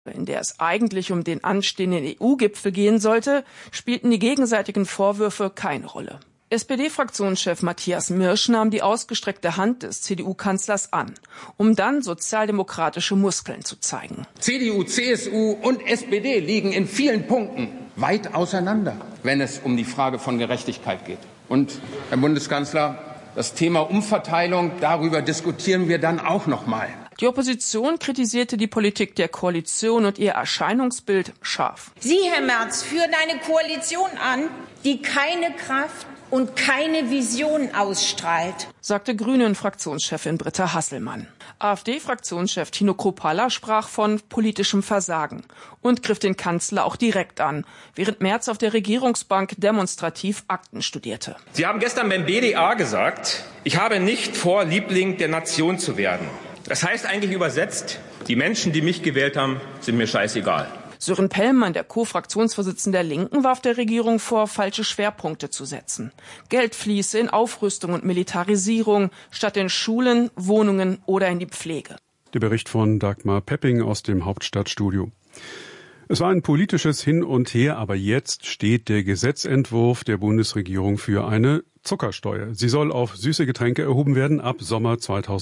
in der es eigentlich um den anstehenden EU-Gipfel gehen sollte, spielten die gegenseitigen Vorwürfe keine Rolle. SPD-Fraktionschef Matthias Mirsch nahm die ausgestreckte Hand des CDU-Kanzlers an, um dann sozialdemokratische Muskeln zu zeigen. CDU, CSU und SPD liegen in vielen Punkten weit auseinander, wenn es um die Frage von Gerechtigkeit geht. Und, Herr Bundeskanzler, das Thema Umverteilung, darüber diskutieren wir dann auch noch mal. Die Opposition kritisierte die Politik der Koalition und ihr Erscheinungsbild scharf. Sie, Herr Merz, führen eine Koalition an, die keine Kraft und keine Vision ausstrahlt, sagte Grünen-Fraktionschefin Britta Hasselmann. AfD-Fraktionschef Tino Kruppalla sprach von politischem Versagen und griff den Kanzler auch direkt an, während Merz auf der Regierungsbank demonstrativ Akten studierte. Sie haben gestern beim BDA gesagt, ich habe nicht vor, Liebling der Nation zu werden. Das heißt eigentlich übersetzt, die Menschen, die mich gewählt haben, sind mir scheißegal. Sören Pellmann, der Co-Fraktionsvorsitzende der Linken, warf der Regierung vor, falsche Schwerpunkte zu setzen. Geld fließe in Aufrüstung und Militarisierung statt in Schulen, Wohnungen oder in die Pflege. Der Bericht von Dagmar Pepping aus dem Hauptstadtstudio. Es war ein politisches Hin und Her, aber jetzt steht der Gesetzentwurf der Bundesregierung für eine Zuckersteuer. Sie soll auf süße Getränke erhoben werden ab Sommer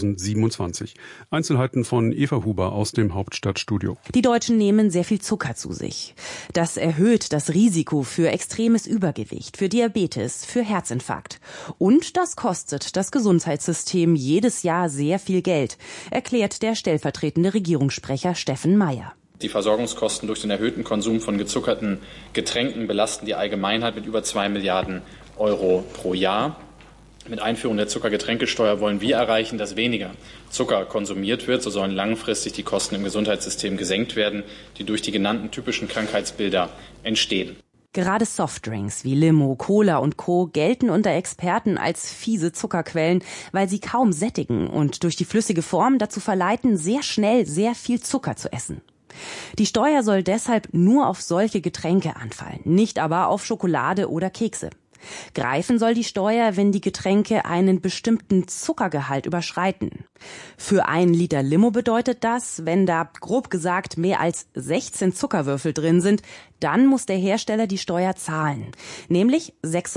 2027. Einzelheiten von Eva Huber aus dem Hauptstadtstudio. Die Deutschen nehmen sehr viel Zucker zu sich. Das erhöht das Risiko für extremes Übergewicht, für Diabetes, für Herzinfarkt. Und das kostet das Gesundheitssystem jedes Jahr sehr viel Geld, erklärt der stellvertretende Regierungssprecher Steffen Mayer. Die Versorgungskosten durch den erhöhten Konsum von gezuckerten Getränken belasten die Allgemeinheit mit über 2 Milliarden Euro pro Jahr. Mit Einführung der Zuckergetränkesteuer wollen wir erreichen, dass weniger Zucker konsumiert wird. So sollen langfristig die Kosten im Gesundheitssystem gesenkt werden, die durch die genannten typischen Krankheitsbilder entstehen. Gerade Softdrinks wie Limo, Cola und Co. gelten unter Experten als fiese Zuckerquellen, weil sie kaum sättigen und durch die flüssige Form dazu verleiten, sehr schnell sehr viel Zucker zu essen. Die Steuer soll deshalb nur auf solche Getränke anfallen, nicht aber auf Schokolade oder Kekse. Greifen soll die Steuer, wenn die Getränke einen bestimmten Zuckergehalt überschreiten. Für 1 Liter Limo bedeutet das, wenn da grob gesagt mehr als 16 Zuckerwürfel drin sind, dann muss der Hersteller die Steuer zahlen, nämlich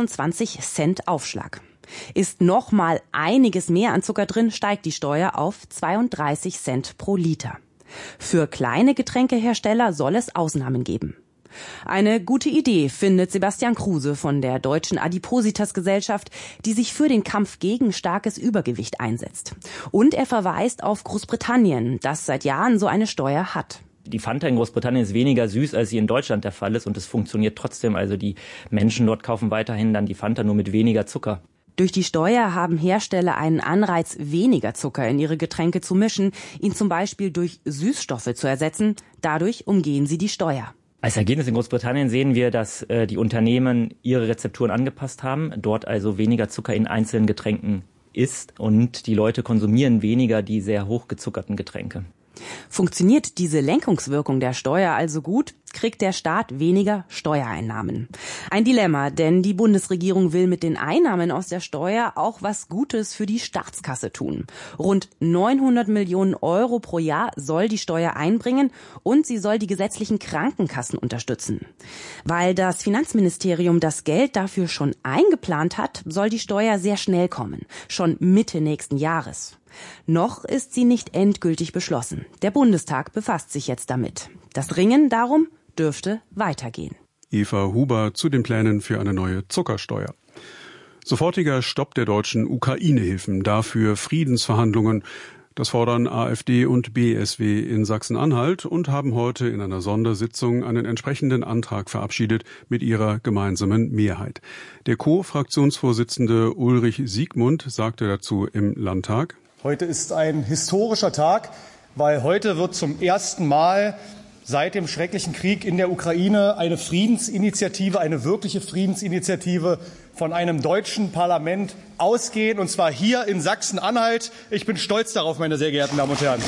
26 Cent Aufschlag. Ist noch mal einiges mehr an Zucker drin, steigt die Steuer auf 32 Cent pro Liter. Für kleine Getränkehersteller soll es Ausnahmen geben. Eine gute Idee findet Sebastian Kruse von der Deutschen Adipositas-Gesellschaft, die sich für den Kampf gegen starkes Übergewicht einsetzt. Und er verweist auf Großbritannien, das seit Jahren so eine Steuer hat. Die Fanta in Großbritannien ist weniger süß, als sie in Deutschland der Fall ist, und es funktioniert trotzdem. Also die Menschen dort kaufen weiterhin dann die Fanta, nur mit weniger Zucker. Durch die Steuer haben Hersteller einen Anreiz, weniger Zucker in ihre Getränke zu mischen, ihn zum Beispiel durch Süßstoffe zu ersetzen. Dadurch umgehen sie die Steuer. Als Ergebnis in Großbritannien sehen wir, dass die Unternehmen ihre Rezepturen angepasst haben, dort also weniger Zucker in einzelnen Getränken ist und die Leute konsumieren weniger die sehr hochgezuckerten Getränke. Funktioniert diese Lenkungswirkung der Steuer also gut, kriegt der Staat weniger Steuereinnahmen. Ein Dilemma, denn die Bundesregierung will mit den Einnahmen aus der Steuer auch was Gutes für die Staatskasse tun. Rund 900 Millionen Euro pro Jahr soll die Steuer einbringen und sie soll die gesetzlichen Krankenkassen unterstützen. Weil das Finanzministerium das Geld dafür schon eingeplant hat, soll die Steuer sehr schnell kommen, schon Mitte nächsten Jahres. Noch ist sie nicht endgültig beschlossen. Der Bundestag befasst sich jetzt damit. Das Ringen darum dürfte weitergehen. Eva Huber zu den Plänen für eine neue Zuckersteuer. Sofortiger Stopp der deutschen Ukraine-Hilfen, dafür Friedensverhandlungen. Das fordern AfD und BSW in Sachsen-Anhalt und haben heute in einer Sondersitzung einen entsprechenden Antrag verabschiedet mit ihrer gemeinsamen Mehrheit. Der Co-Fraktionsvorsitzende Ulrich Siegmund sagte dazu im Landtag: Heute ist ein historischer Tag, weil heute wird zum ersten Mal seit dem schrecklichen Krieg in der Ukraine eine Friedensinitiative, eine wirkliche Friedensinitiative von einem deutschen Parlament ausgehen, und zwar hier in Sachsen-Anhalt. Ich bin stolz darauf, meine sehr geehrten Damen und Herren.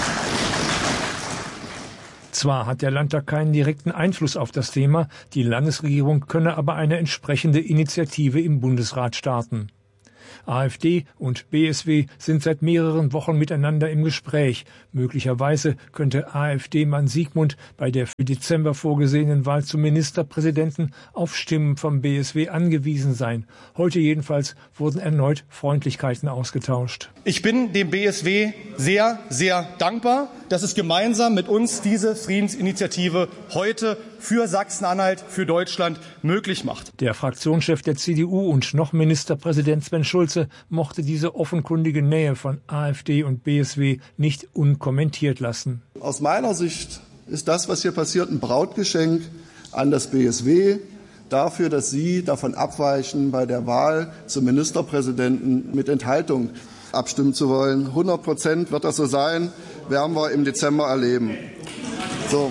Zwar hat der Landtag keinen direkten Einfluss auf das Thema, die Landesregierung könne aber eine entsprechende Initiative im Bundesrat starten. AfD und BSW sind seit mehreren Wochen miteinander im Gespräch. Möglicherweise könnte AfD-Mann Siegmund bei der für Dezember vorgesehenen Wahl zum Ministerpräsidenten auf Stimmen vom BSW angewiesen sein. Heute jedenfalls wurden erneut Freundlichkeiten ausgetauscht. Ich bin dem BSW sehr, sehr dankbar, dass es gemeinsam mit uns diese Friedensinitiative heute für Sachsen-Anhalt, für Deutschland möglich macht. Der Fraktionschef der CDU und noch Ministerpräsident Sven Schulze mochte diese offenkundige Nähe von AfD und BSW nicht unkommentiert lassen. Aus meiner Sicht ist das, was hier passiert, ein Brautgeschenk an das BSW dafür, dass Sie davon abweichen, bei der Wahl zum Ministerpräsidenten mit Enthaltung abstimmen zu wollen. 100% wird das so sein, werden wir im Dezember erleben. So.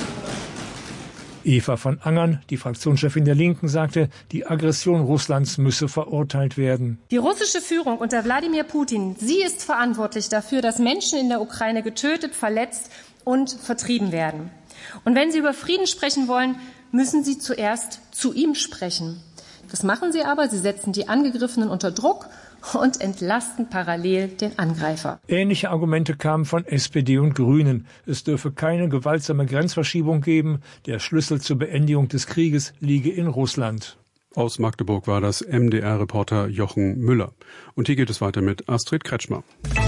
Eva von Angern, die Fraktionschefin der Linken, sagte, die Aggression Russlands müsse verurteilt werden. Die russische Führung unter Wladimir Putin, sie ist verantwortlich dafür, dass Menschen in der Ukraine getötet, verletzt und vertrieben werden. Und wenn Sie über Frieden sprechen wollen, müssen Sie zuerst zu ihm sprechen. Das machen Sie aber, Sie setzen die Angegriffenen unter Druck und entlasten parallel den Angreifer. Ähnliche Argumente kamen von SPD und Grünen. Es dürfe keine gewaltsame Grenzverschiebung geben. Der Schlüssel zur Beendigung des Krieges liege in Russland. Aus Magdeburg war das MDR-Reporter Jochen Müller. Und hier geht es weiter mit Astrid Kretschmer.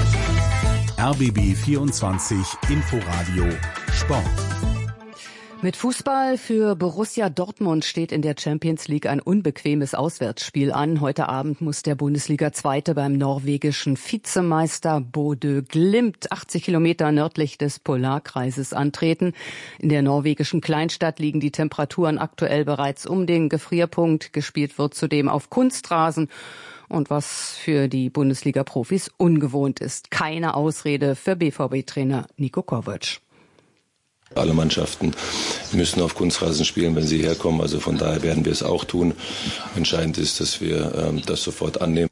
RBB 24 Inforadio Sport. Mit Fußball für Borussia Dortmund steht in der Champions League ein unbequemes Auswärtsspiel an. Heute Abend muss der Bundesliga-Zweite beim norwegischen Vizemeister Bodø Glimt 80 Kilometer nördlich des Polarkreises antreten. In der norwegischen Kleinstadt liegen die Temperaturen aktuell bereits um den Gefrierpunkt. Gespielt wird zudem auf Kunstrasen. Und was für die Bundesliga-Profis ungewohnt ist. Keine Ausrede für BVB-Trainer Niko Kovac. Alle Mannschaften müssen auf Kunstrasen spielen, wenn sie herkommen. Also von daher werden wir es auch tun. Entscheidend ist, dass wir das sofort annehmen.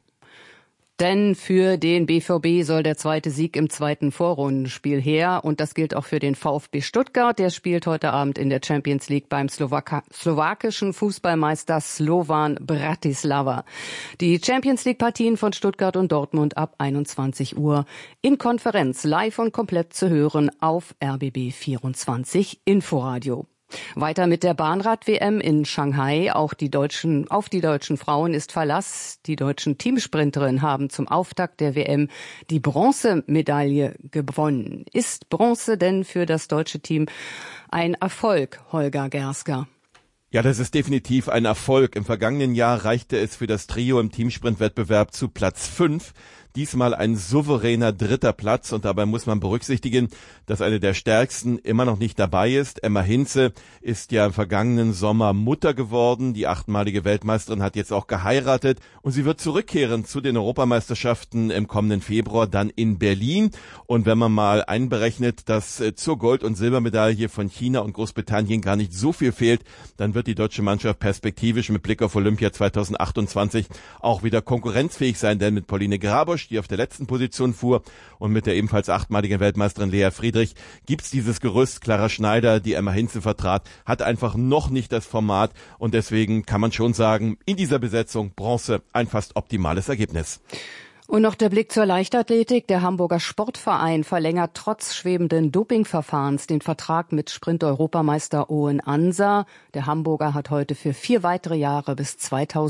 Denn für den BVB soll der zweite Sieg im zweiten Vorrundenspiel her. Und das gilt auch für den VfB Stuttgart. Der spielt heute Abend in der Champions League beim slowakischen Fußballmeister Slovan Bratislava. Die Champions League-Partien von Stuttgart und Dortmund ab 21 Uhr in Konferenz live und komplett zu hören auf RBB 24 Inforadio. Weiter mit der Bahnrad-WM in Shanghai. Auf die deutschen Frauen ist Verlass. Die deutschen Teamsprinterinnen haben zum Auftakt der WM die Bronzemedaille gewonnen. Ist Bronze denn für das deutsche Team ein Erfolg, Holger Gersker? Ja, das ist definitiv ein Erfolg. Im vergangenen Jahr reichte es für das Trio im Teamsprintwettbewerb zu Platz 5. Diesmal ein souveräner 3. Platz und dabei muss man berücksichtigen, dass eine der stärksten immer noch nicht dabei ist. Emma Hinze ist ja im vergangenen Sommer Mutter geworden. Die 8-malige Weltmeisterin hat jetzt auch geheiratet und sie wird zurückkehren zu den Europameisterschaften im kommenden Februar dann in Berlin. Und wenn man mal einberechnet, dass zur Gold- und Silbermedaille von China und Großbritannien gar nicht so viel fehlt, dann wird die deutsche Mannschaft perspektivisch mit Blick auf Olympia 2028 auch wieder konkurrenzfähig sein, denn mit Pauline Grabosch, die auf der letzten Position fuhr, und mit der ebenfalls 8-maligen Weltmeisterin Lea Friedrich gibt's dieses Gerüst. Clara Schneider, die Emma Hinze vertrat, hat einfach noch nicht das Format und deswegen kann man schon sagen, in dieser Besetzung Bronze ein fast optimales Ergebnis. Und noch der Blick zur Leichtathletik. Der Hamburger Sportverein verlängert trotz schwebenden Dopingverfahrens den Vertrag mit Sprint-Europameister Owen Ansa. Der Hamburger hat heute für 4 weitere Jahre bis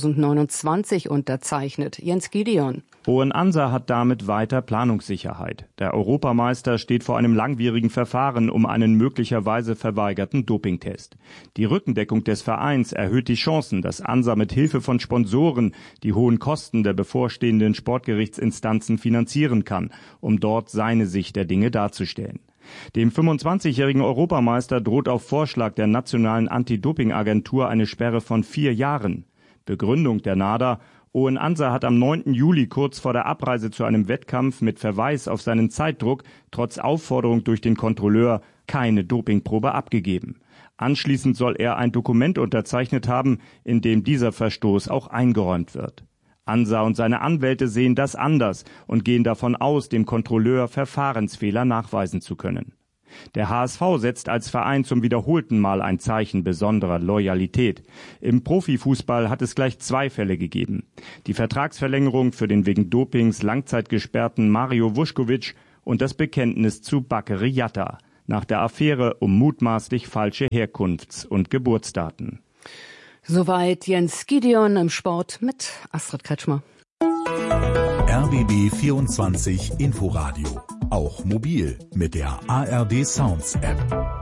2029 unterzeichnet. Jens Gideon. Owen Ansa hat damit weiter Planungssicherheit. Der Europameister steht vor einem langwierigen Verfahren um einen möglicherweise verweigerten Dopingtest. Die Rückendeckung des Vereins erhöht die Chancen, dass Ansa mit Hilfe von Sponsoren die hohen Kosten der bevorstehenden Sportgerichtsinstanzen finanzieren kann, um dort seine Sicht der Dinge darzustellen. Dem 25-jährigen Europameister droht auf Vorschlag der nationalen Anti-Doping-Agentur eine Sperre von 4 Jahren. Begründung der NADA: Owen Ansa hat am 9. Juli kurz vor der Abreise zu einem Wettkampf mit Verweis auf seinen Zeitdruck trotz Aufforderung durch den Kontrolleur keine Dopingprobe abgegeben. Anschließend soll er ein Dokument unterzeichnet haben, in dem dieser Verstoß auch eingeräumt wird. Ansa und seine Anwälte sehen das anders und gehen davon aus, dem Kontrolleur Verfahrensfehler nachweisen zu können. Der HSV setzt als Verein zum wiederholten Mal ein Zeichen besonderer Loyalität. Im Profifußball hat es gleich 2 Fälle gegeben. Die Vertragsverlängerung für den wegen Dopings langzeitgesperrten Mario Vuskovic und das Bekenntnis zu Bakary Yatta nach der Affäre um mutmaßlich falsche Herkunfts- und Geburtsdaten. Soweit Jens Gideon im Sport mit Astrid Kretschmer. RBB 24 Inforadio. Auch mobil mit der ARD Sounds App.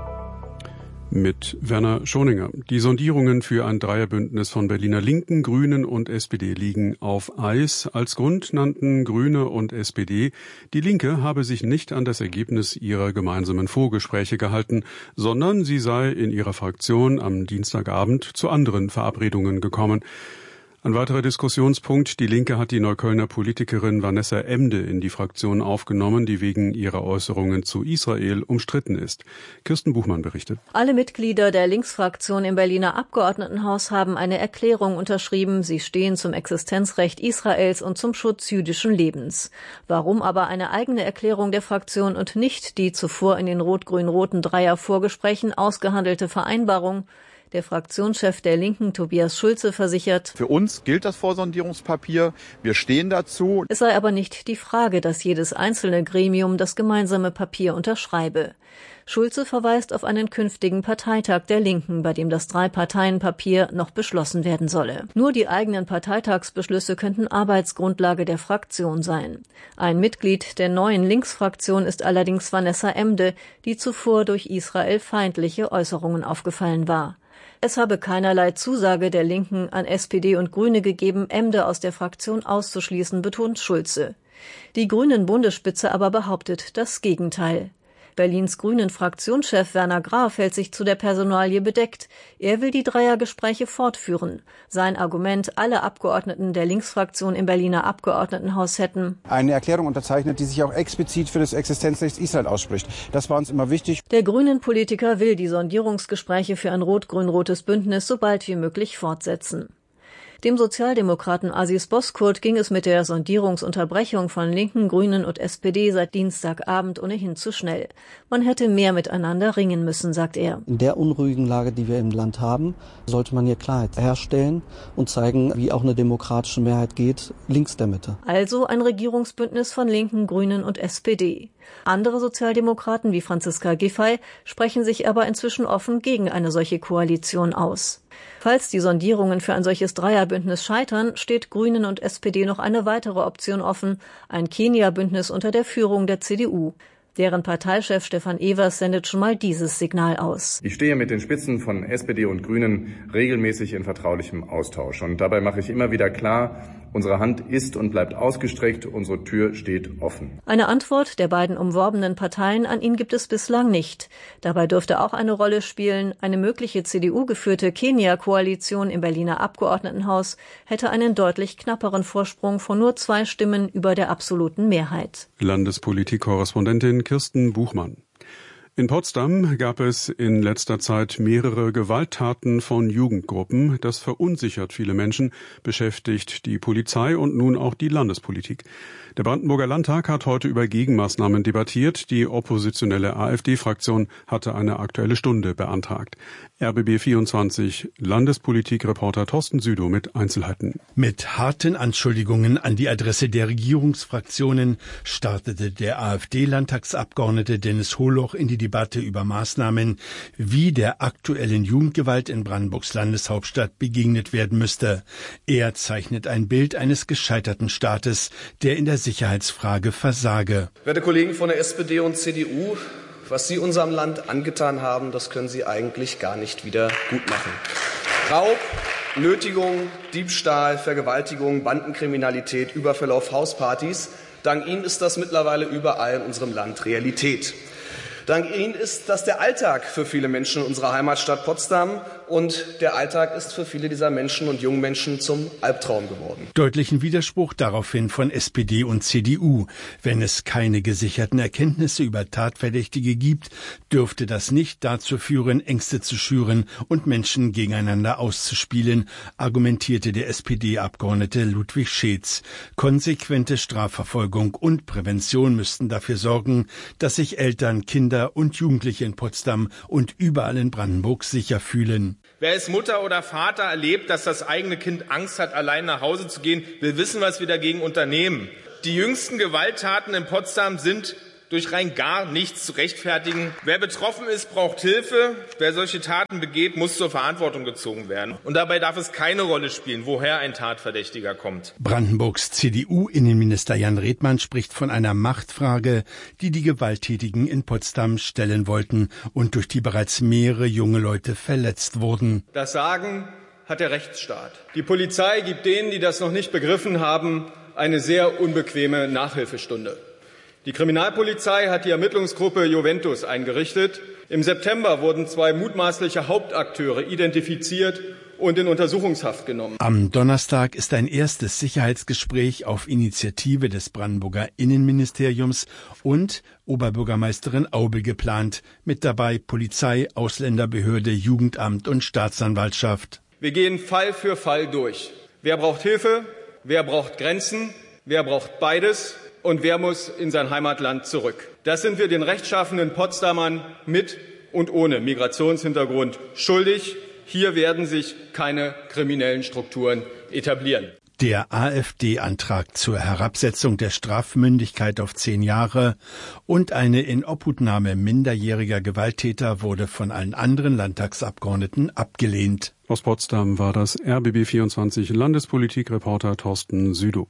Mit Werner Schoninger. Die Sondierungen für ein Dreierbündnis von Berliner Linken, Grünen und SPD liegen auf Eis. Als Grund nannten Grüne und SPD, die Linke habe sich nicht an das Ergebnis ihrer gemeinsamen Vorgespräche gehalten, sondern sie sei in ihrer Fraktion am Dienstagabend zu anderen Verabredungen gekommen. Ein weiterer Diskussionspunkt: Die Linke hat die Neuköllner Politikerin Vanessa Emde in die Fraktion aufgenommen, die wegen ihrer Äußerungen zu Israel umstritten ist. Kirsten Buchmann berichtet. Alle Mitglieder der Linksfraktion im Berliner Abgeordnetenhaus haben eine Erklärung unterschrieben. Sie stehen zum Existenzrecht Israels und zum Schutz jüdischen Lebens. Warum aber eine eigene Erklärung der Fraktion und nicht die zuvor in den rot-grün-roten Dreier-Vorgesprächen ausgehandelte Vereinbarung? Der Fraktionschef der Linken, Tobias Schulze, versichert: Für uns gilt das Vorsondierungspapier. Wir stehen dazu. Es sei aber nicht die Frage, dass jedes einzelne Gremium das gemeinsame Papier unterschreibe. Schulze verweist auf einen künftigen Parteitag der Linken, bei dem das 3-Parteien-Papier noch beschlossen werden solle. Nur die eigenen Parteitagsbeschlüsse könnten Arbeitsgrundlage der Fraktion sein. Ein Mitglied der neuen Linksfraktion ist allerdings Vanessa Emde, die zuvor durch Israel feindliche Äußerungen aufgefallen war. Es habe keinerlei Zusage der Linken an SPD und Grüne gegeben, Emde aus der Fraktion auszuschließen, betont Schulze. Die Grünen-Bundesspitze aber behauptet das Gegenteil. Berlins Grünen-Fraktionschef Werner Graf hält sich zu der Personalie bedeckt. Er will die Dreiergespräche fortführen. Sein Argument: Alle Abgeordneten der Linksfraktion im Berliner Abgeordnetenhaus hätten eine Erklärung unterzeichnet, die sich auch explizit für das Existenzrecht Israel ausspricht. Das war uns immer wichtig. Der Grünen-Politiker will die Sondierungsgespräche für ein rot-grün-rotes Bündnis so bald wie möglich fortsetzen. Dem Sozialdemokraten Aziz Bozkurt ging es mit der Sondierungsunterbrechung von Linken, Grünen und SPD seit Dienstagabend ohnehin zu schnell. Man hätte mehr miteinander ringen müssen, sagt er. In der unruhigen Lage, die wir im Land haben, sollte man hier Klarheit herstellen und zeigen, wie auch eine demokratische Mehrheit geht, links der Mitte. Also ein Regierungsbündnis von Linken, Grünen und SPD. Andere Sozialdemokraten wie Franziska Giffey sprechen sich aber inzwischen offen gegen eine solche Koalition aus. Falls die Sondierungen für ein solches Dreierbündnis scheitern, steht Grünen und SPD noch eine weitere Option offen: ein Kenia-Bündnis unter der Führung der CDU. Deren Parteichef Stefan Evers sendet schon mal dieses Signal aus. Ich stehe mit den Spitzen von SPD und Grünen regelmäßig in vertraulichem Austausch. Und dabei mache ich immer wieder klar, unsere Hand ist und bleibt ausgestreckt, unsere Tür steht offen. Eine Antwort der beiden umworbenen Parteien an ihn gibt es bislang nicht. Dabei dürfte auch eine Rolle spielen: Eine mögliche CDU-geführte Kenia-Koalition im Berliner Abgeordnetenhaus hätte einen deutlich knapperen Vorsprung von nur 2 Stimmen über der absoluten Mehrheit. Landespolitik-Korrespondentin Kirsten Buchmann. In Potsdam gab es in letzter Zeit mehrere Gewalttaten von Jugendgruppen. Das verunsichert viele Menschen, beschäftigt die Polizei und nun auch die Landespolitik. Der Brandenburger Landtag hat heute über Gegenmaßnahmen debattiert. Die oppositionelle AfD-Fraktion hatte eine Aktuelle Stunde beantragt. RBB 24 Landespolitik-Reporter Thorsten Südow mit Einzelheiten. Mit harten Anschuldigungen an die Adresse der Regierungsfraktionen startete der AfD-Landtagsabgeordnete Dennis Holoch in die Debatte über Maßnahmen, wie der aktuellen Jugendgewalt in Brandenburgs Landeshauptstadt begegnet werden müsste. Er zeichnet ein Bild eines gescheiterten Staates, der in der Sicherheitsfrage versage. Werte Kollegen von der SPD und CDU, was Sie unserem Land angetan haben, das können Sie eigentlich gar nicht wieder gut machen. Raub, Nötigung, Diebstahl, Vergewaltigung, Bandenkriminalität, Überfälle auf Hauspartys. Dank Ihnen ist das mittlerweile überall in unserem Land Realität. Dank Ihnen ist das der Alltag für viele Menschen in unserer Heimatstadt Potsdam, und der Alltag ist für viele dieser Menschen und jungen Menschen zum Albtraum geworden. Deutlichen Widerspruch daraufhin von SPD und CDU. Wenn es keine gesicherten Erkenntnisse über Tatverdächtige gibt, dürfte das nicht dazu führen, Ängste zu schüren und Menschen gegeneinander auszuspielen, argumentierte der SPD-Abgeordnete Ludwig Scheetz. Konsequente Strafverfolgung und Prävention müssten dafür sorgen, dass sich Eltern, Kinder Kinder und Jugendliche in Potsdam und überall in Brandenburg sicher fühlen. Wer als Mutter oder Vater erlebt, dass das eigene Kind Angst hat, allein nach Hause zu gehen, will wissen, was wir dagegen unternehmen. Die jüngsten Gewalttaten in Potsdam sind durch rein gar nichts zu rechtfertigen. Wer betroffen ist, braucht Hilfe. Wer solche Taten begeht, muss zur Verantwortung gezogen werden. Und dabei darf es keine Rolle spielen, woher ein Tatverdächtiger kommt. Brandenburgs CDU-Innenminister Jan Redmann spricht von einer Machtfrage, die die Gewalttätigen in Potsdam stellen wollten und durch die bereits mehrere junge Leute verletzt wurden. Das Sagen hat der Rechtsstaat. Die Polizei gibt denen, die das noch nicht begriffen haben, eine sehr unbequeme Nachhilfestunde. Die Kriminalpolizei hat die Ermittlungsgruppe Juventus eingerichtet. Im September wurden 2 mutmaßliche Hauptakteure identifiziert und in Untersuchungshaft genommen. Am Donnerstag ist ein erstes Sicherheitsgespräch auf Initiative des Brandenburger Innenministeriums und Oberbürgermeisterin Aube geplant. Mit dabei Polizei, Ausländerbehörde, Jugendamt und Staatsanwaltschaft. Wir gehen Fall für Fall durch. Wer braucht Hilfe? Wer braucht Grenzen? Wer braucht beides? Und wer muss in sein Heimatland zurück? Das sind wir den rechtschaffenen Potsdamern mit und ohne Migrationshintergrund schuldig. Hier werden sich keine kriminellen Strukturen etablieren. Der AfD-Antrag zur Herabsetzung der Strafmündigkeit auf 10 Jahre und eine Inobhutnahme minderjähriger Gewalttäter wurde von allen anderen Landtagsabgeordneten abgelehnt. Aus Potsdam war das RBB24 Landespolitikreporter Thorsten Südow.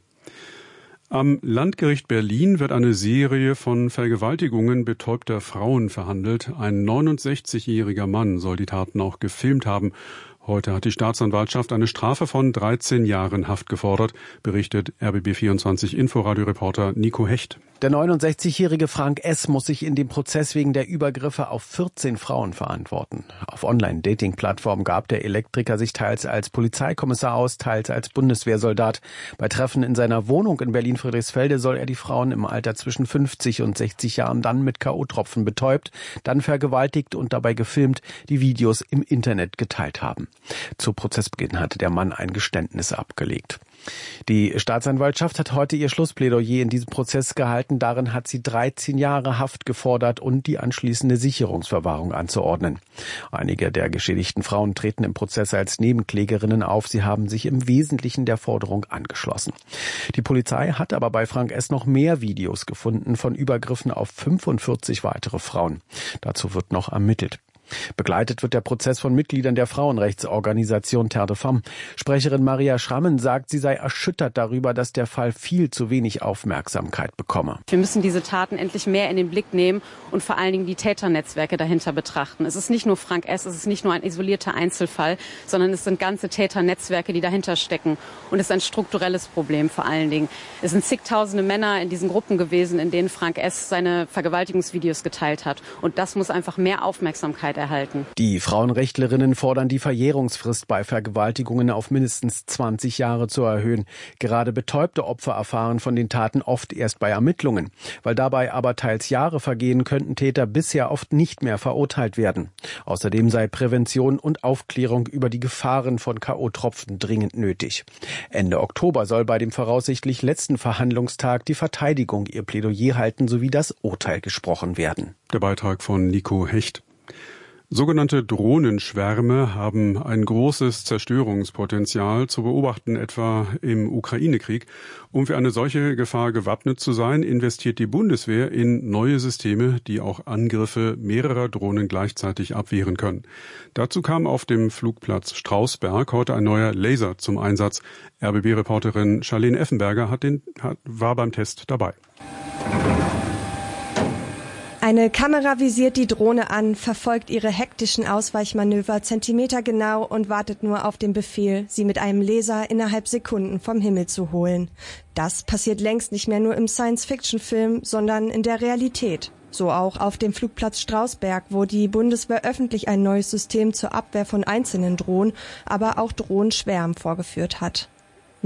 Am Landgericht Berlin wird eine Serie von Vergewaltigungen betäubter Frauen verhandelt. Ein 69-jähriger Mann soll die Taten auch gefilmt haben. Heute hat die Staatsanwaltschaft eine Strafe von 13 Jahren Haft gefordert, berichtet RBB24 Inforadio-Reporter Nico Hecht. Der 69-jährige Frank S. muss sich in dem Prozess wegen der Übergriffe auf 14 Frauen verantworten. Auf Online-Dating-Plattformen gab der Elektriker sich teils als Polizeikommissar aus, teils als Bundeswehrsoldat. Bei Treffen in seiner Wohnung in Berlin-Friedrichsfelde soll er die Frauen im Alter zwischen 50 und 60 Jahren dann mit K.O.-Tropfen betäubt, dann vergewaltigt und dabei gefilmt, die Videos im Internet geteilt haben. Zu Prozessbeginn hatte der Mann ein Geständnis abgelegt. Die Staatsanwaltschaft hat heute ihr Schlussplädoyer in diesem Prozess gehalten. Darin hat sie 13 Jahre Haft gefordert und die anschließende Sicherungsverwahrung anzuordnen. Einige der geschädigten Frauen treten im Prozess als Nebenklägerinnen auf. Sie haben sich im Wesentlichen der Forderung angeschlossen. Die Polizei hat aber bei Frank S. noch mehr Videos gefunden von Übergriffen auf 45 weitere Frauen. Dazu wird noch ermittelt. Begleitet wird der Prozess von Mitgliedern der Frauenrechtsorganisation Terre de Femme. Sprecherin Maria Schrammen sagt, sie sei erschüttert darüber, dass der Fall viel zu wenig Aufmerksamkeit bekomme. Wir müssen diese Taten endlich mehr in den Blick nehmen und vor allen Dingen die Täternetzwerke dahinter betrachten. Es ist nicht nur Frank S., es ist nicht nur ein isolierter Einzelfall, sondern es sind ganze Täternetzwerke, die dahinter stecken. Und es ist ein strukturelles Problem vor allen Dingen. Es sind zigtausende Männer in diesen Gruppen gewesen, in denen Frank S. seine Vergewaltigungsvideos geteilt hat. Und das muss einfach mehr Aufmerksamkeit erhalten. Die Frauenrechtlerinnen fordern, die Verjährungsfrist bei Vergewaltigungen auf mindestens 20 Jahre zu erhöhen. Gerade betäubte Opfer erfahren von den Taten oft erst bei Ermittlungen. Weil dabei aber teils Jahre vergehen, könnten Täter bisher oft nicht mehr verurteilt werden. Außerdem sei Prävention und Aufklärung über die Gefahren von K.O.-Tropfen dringend nötig. Ende Oktober soll bei dem voraussichtlich letzten Verhandlungstag die Verteidigung ihr Plädoyer halten sowie das Urteil gesprochen werden. Der Beitrag von Nico Hecht. Sogenannte Drohnenschwärme haben ein großes Zerstörungspotenzial zu beobachten, etwa im Ukraine-Krieg. Um für eine solche Gefahr gewappnet zu sein, investiert die Bundeswehr in neue Systeme, die auch Angriffe mehrerer Drohnen gleichzeitig abwehren können. Dazu kam auf dem Flugplatz Strausberg heute ein neuer Laser zum Einsatz. RBB-Reporterin Charlene Effenberger war beim Test dabei. Eine Kamera visiert die Drohne an, verfolgt ihre hektischen Ausweichmanöver zentimetergenau und wartet nur auf den Befehl, sie mit einem Laser innerhalb Sekunden vom Himmel zu holen. Das passiert längst nicht mehr nur im Science-Fiction-Film, sondern in der Realität. So auch auf dem Flugplatz Strausberg, wo die Bundeswehr öffentlich ein neues System zur Abwehr von einzelnen Drohnen, aber auch Drohnenschwärmen vorgeführt hat.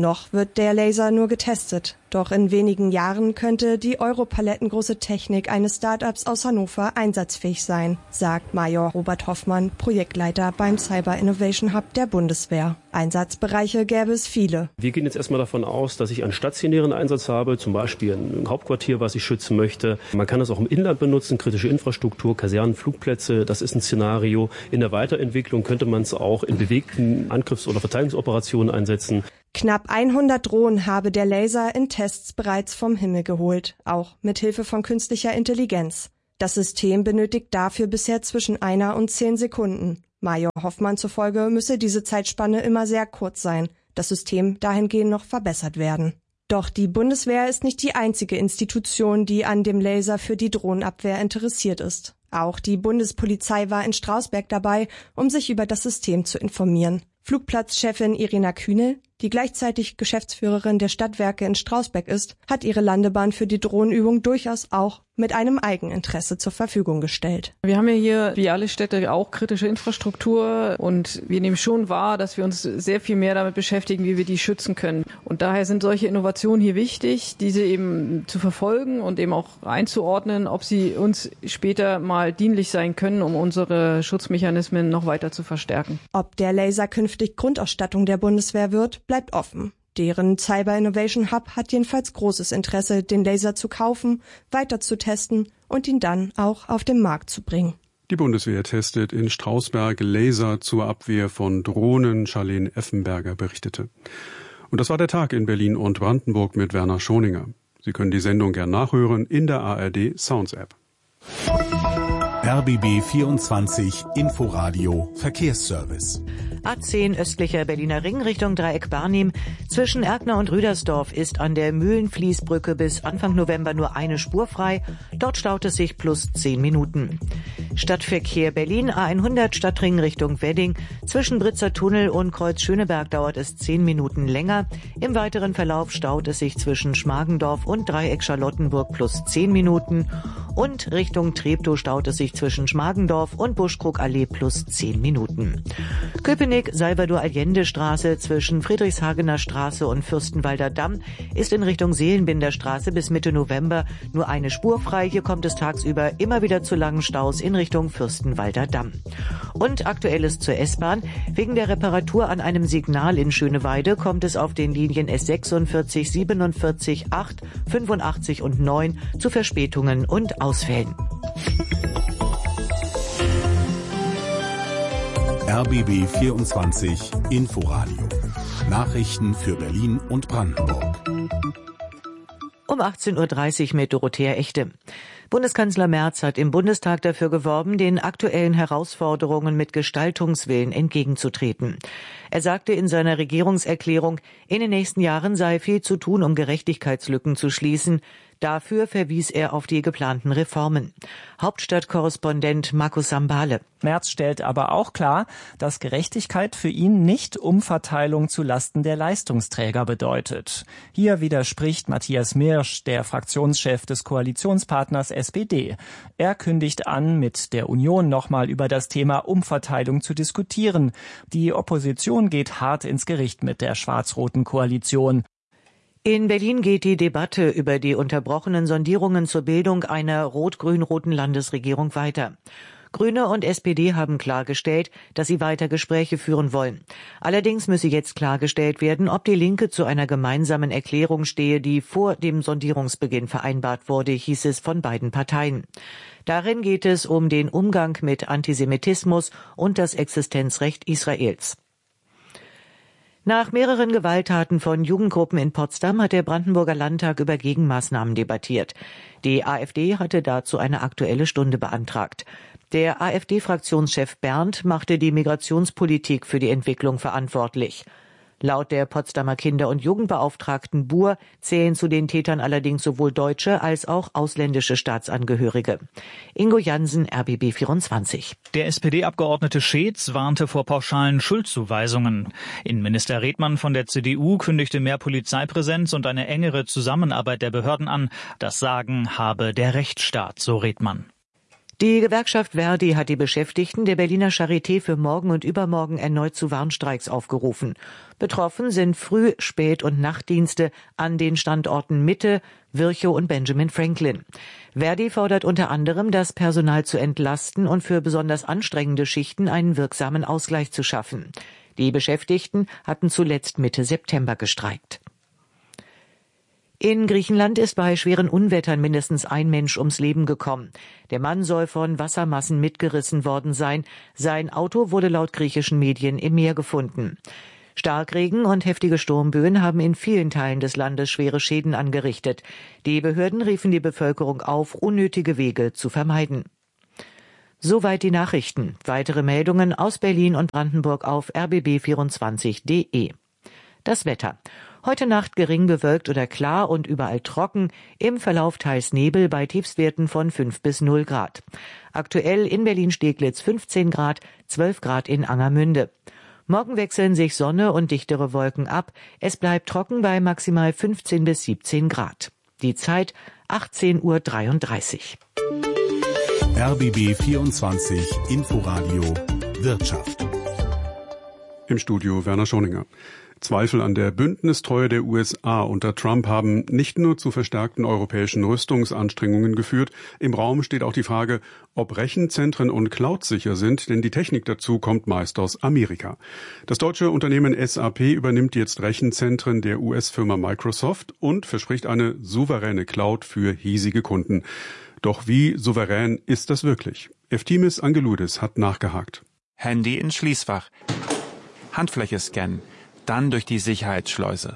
Noch wird der Laser nur getestet. Doch in wenigen Jahren könnte die europalettengroße Technik eines Start-ups aus Hannover einsatzfähig sein, sagt Major Robert Hoffmann, Projektleiter beim Cyber Innovation Hub der Bundeswehr. Einsatzbereiche gäbe es viele. Wir gehen jetzt erstmal davon aus, dass ich einen stationären Einsatz habe, zum Beispiel ein Hauptquartier, was ich schützen möchte. Man kann das auch im Inland benutzen, kritische Infrastruktur, Kasernen, Flugplätze, das ist ein Szenario. In der Weiterentwicklung könnte man es auch in bewegten Angriffs- oder Verteidigungsoperationen einsetzen. Knapp 100 Drohnen habe der Laser in Tests bereits vom Himmel geholt, auch mit Hilfe von künstlicher Intelligenz. Das System benötigt dafür bisher zwischen 1 und 10 Sekunden. Major Hoffmann zufolge müsse diese Zeitspanne immer sehr kurz sein, das System dahingehend noch verbessert werden. Doch die Bundeswehr ist nicht die einzige Institution, die an dem Laser für die Drohnenabwehr interessiert ist. Auch die Bundespolizei war in Strausberg dabei, um sich über das System zu informieren. Flugplatzchefin Irina Kühnel, die gleichzeitig Geschäftsführerin der Stadtwerke in Strausberg ist, hat ihre Landebahn für die Drohnenübung durchaus auch mit einem Eigeninteresse zur Verfügung gestellt. Wir haben ja hier, wie alle Städte, auch kritische Infrastruktur und wir nehmen schon wahr, dass wir uns sehr viel mehr damit beschäftigen, wie wir die schützen können. Und daher sind solche Innovationen hier wichtig, diese eben zu verfolgen und eben auch einzuordnen, ob sie uns später mal dienlich sein können, um unsere Schutzmechanismen noch weiter zu verstärken. Ob der Laser künftig Grundausstattung der Bundeswehr wird, bleibt offen. Deren Cyber Innovation Hub hat jedenfalls großes Interesse, den Laser zu kaufen, weiter zu testen und ihn dann auch auf den Markt zu bringen. Die Bundeswehr testet in Strausberg Laser zur Abwehr von Drohnen, Charlene Effenberger berichtete. Und das war der Tag in Berlin und Brandenburg mit Werner Schoninger. Sie können die Sendung gern nachhören in der ARD Sounds App. RBB 24 Inforadio Verkehrsservice. A10 östlicher Berliner Ring Richtung Dreieck Barnim. Zwischen Erkner und Rüdersdorf ist an der Mühlenfließbrücke bis Anfang November nur eine Spur frei. Dort staut es sich plus 10 Minuten. Stadtverkehr Berlin A100 Stadtring Richtung Wedding. Zwischen Britzer Tunnel und Kreuz Schöneberg dauert es 10 Minuten länger. Im weiteren Verlauf staut es sich zwischen Schmargendorf und Dreieck Charlottenburg plus 10 Minuten. Und Richtung Treptow staut es sich zwischen Schmargendorf und Buschkrugallee plus 10 Minuten. Köpenick-Salvador-Allende-Straße zwischen Friedrichshagener Straße und Fürstenwalder Damm ist in Richtung Seelenbinderstraße bis Mitte November nur eine Spur frei. Hier kommt es tagsüber immer wieder zu langen Staus in Richtung Fürstenwalder Damm. Und Aktuelles zur S-Bahn. Wegen der Reparatur an einem Signal in Schöneweide kommt es auf den Linien S46, 47, 8, 85 und 9 zu Verspätungen und Ausfällen. RBB 24 Inforadio. Nachrichten für Berlin und Brandenburg. Um 18.30 Uhr mit Dorothea Echte. Bundeskanzler Merz hat im Bundestag dafür geworben, den aktuellen Herausforderungen mit Gestaltungswillen entgegenzutreten. Er sagte in seiner Regierungserklärung, in den nächsten Jahren sei viel zu tun, um Gerechtigkeitslücken zu schließen. Dafür verwies er auf die geplanten Reformen. Hauptstadtkorrespondent Markus Sambale. Merz stellt aber auch klar, dass Gerechtigkeit für ihn nicht Umverteilung zu Lasten der Leistungsträger bedeutet. Hier widerspricht Matthias Mirsch, der Fraktionschef des Koalitionspartners SPD. Er kündigt an, mit der Union nochmal über das Thema Umverteilung zu diskutieren. Die Opposition geht hart ins Gericht mit der schwarz-roten Koalition. In Berlin geht die Debatte über die unterbrochenen Sondierungen zur Bildung einer rot-grün-roten Landesregierung weiter. Grüne und SPD haben klargestellt, dass sie weiter Gespräche führen wollen. Allerdings müsse jetzt klargestellt werden, ob die Linke zu einer gemeinsamen Erklärung stehe, die vor dem Sondierungsbeginn vereinbart wurde, hieß es von beiden Parteien. Darin geht es um den Umgang mit Antisemitismus und das Existenzrecht Israels. Nach mehreren Gewalttaten von Jugendgruppen in Potsdam hat der Brandenburger Landtag über Gegenmaßnahmen debattiert. Die AfD hatte dazu eine Aktuelle Stunde beantragt. Der AfD-Fraktionschef Berndt machte die Migrationspolitik für die Entwicklung verantwortlich. Laut der Potsdamer Kinder- und Jugendbeauftragten Buhr zählen zu den Tätern allerdings sowohl deutsche als auch ausländische Staatsangehörige. Ingo Jansen, RBB 24. Der SPD-Abgeordnete Scheetz warnte vor pauschalen Schuldzuweisungen. Innenminister Redmann von der CDU kündigte mehr Polizeipräsenz und eine engere Zusammenarbeit der Behörden an. Das Sagen habe der Rechtsstaat, so Redmann. Die Gewerkschaft Verdi hat die Beschäftigten der Berliner Charité für morgen und übermorgen erneut zu Warnstreiks aufgerufen. Betroffen sind Früh-, Spät- und Nachtdienste an den Standorten Mitte, Virchow und Benjamin Franklin. Verdi fordert unter anderem, das Personal zu entlasten und für besonders anstrengende Schichten einen wirksamen Ausgleich zu schaffen. Die Beschäftigten hatten zuletzt Mitte September gestreikt. In Griechenland ist bei schweren Unwettern mindestens ein Mensch ums Leben gekommen. Der Mann soll von Wassermassen mitgerissen worden sein. Sein Auto wurde laut griechischen Medien im Meer gefunden. Starkregen und heftige Sturmböen haben in vielen Teilen des Landes schwere Schäden angerichtet. Die Behörden riefen die Bevölkerung auf, unnötige Wege zu vermeiden. Soweit die Nachrichten. Weitere Meldungen aus Berlin und Brandenburg auf rbb24.de. Das Wetter. Heute Nacht gering bewölkt oder klar und überall trocken, im Verlauf teils Nebel bei Tiefstwerten von 5 bis 0 Grad. Aktuell in Berlin-Steglitz 15 Grad, 12 Grad in Angermünde. Morgen wechseln sich Sonne und dichtere Wolken ab. Es bleibt trocken bei maximal 15 bis 17 Grad. Die Zeit 18:33 Uhr. RBB 24 Inforadio Wirtschaft. Im Studio Werner Schoninger. Zweifel an der Bündnistreue der USA unter Trump haben nicht nur zu verstärkten europäischen Rüstungsanstrengungen geführt. Im Raum steht auch die Frage, ob Rechenzentren und Cloud sicher sind, denn die Technik dazu kommt meist aus Amerika. Das deutsche Unternehmen SAP übernimmt jetzt Rechenzentren der US-Firma Microsoft und verspricht eine souveräne Cloud für hiesige Kunden. Doch wie souverän ist das wirklich? Eftimis Angeloudis hat nachgehakt. Handy ins Schließfach, Handfläche scannen, dann durch die Sicherheitsschleuse.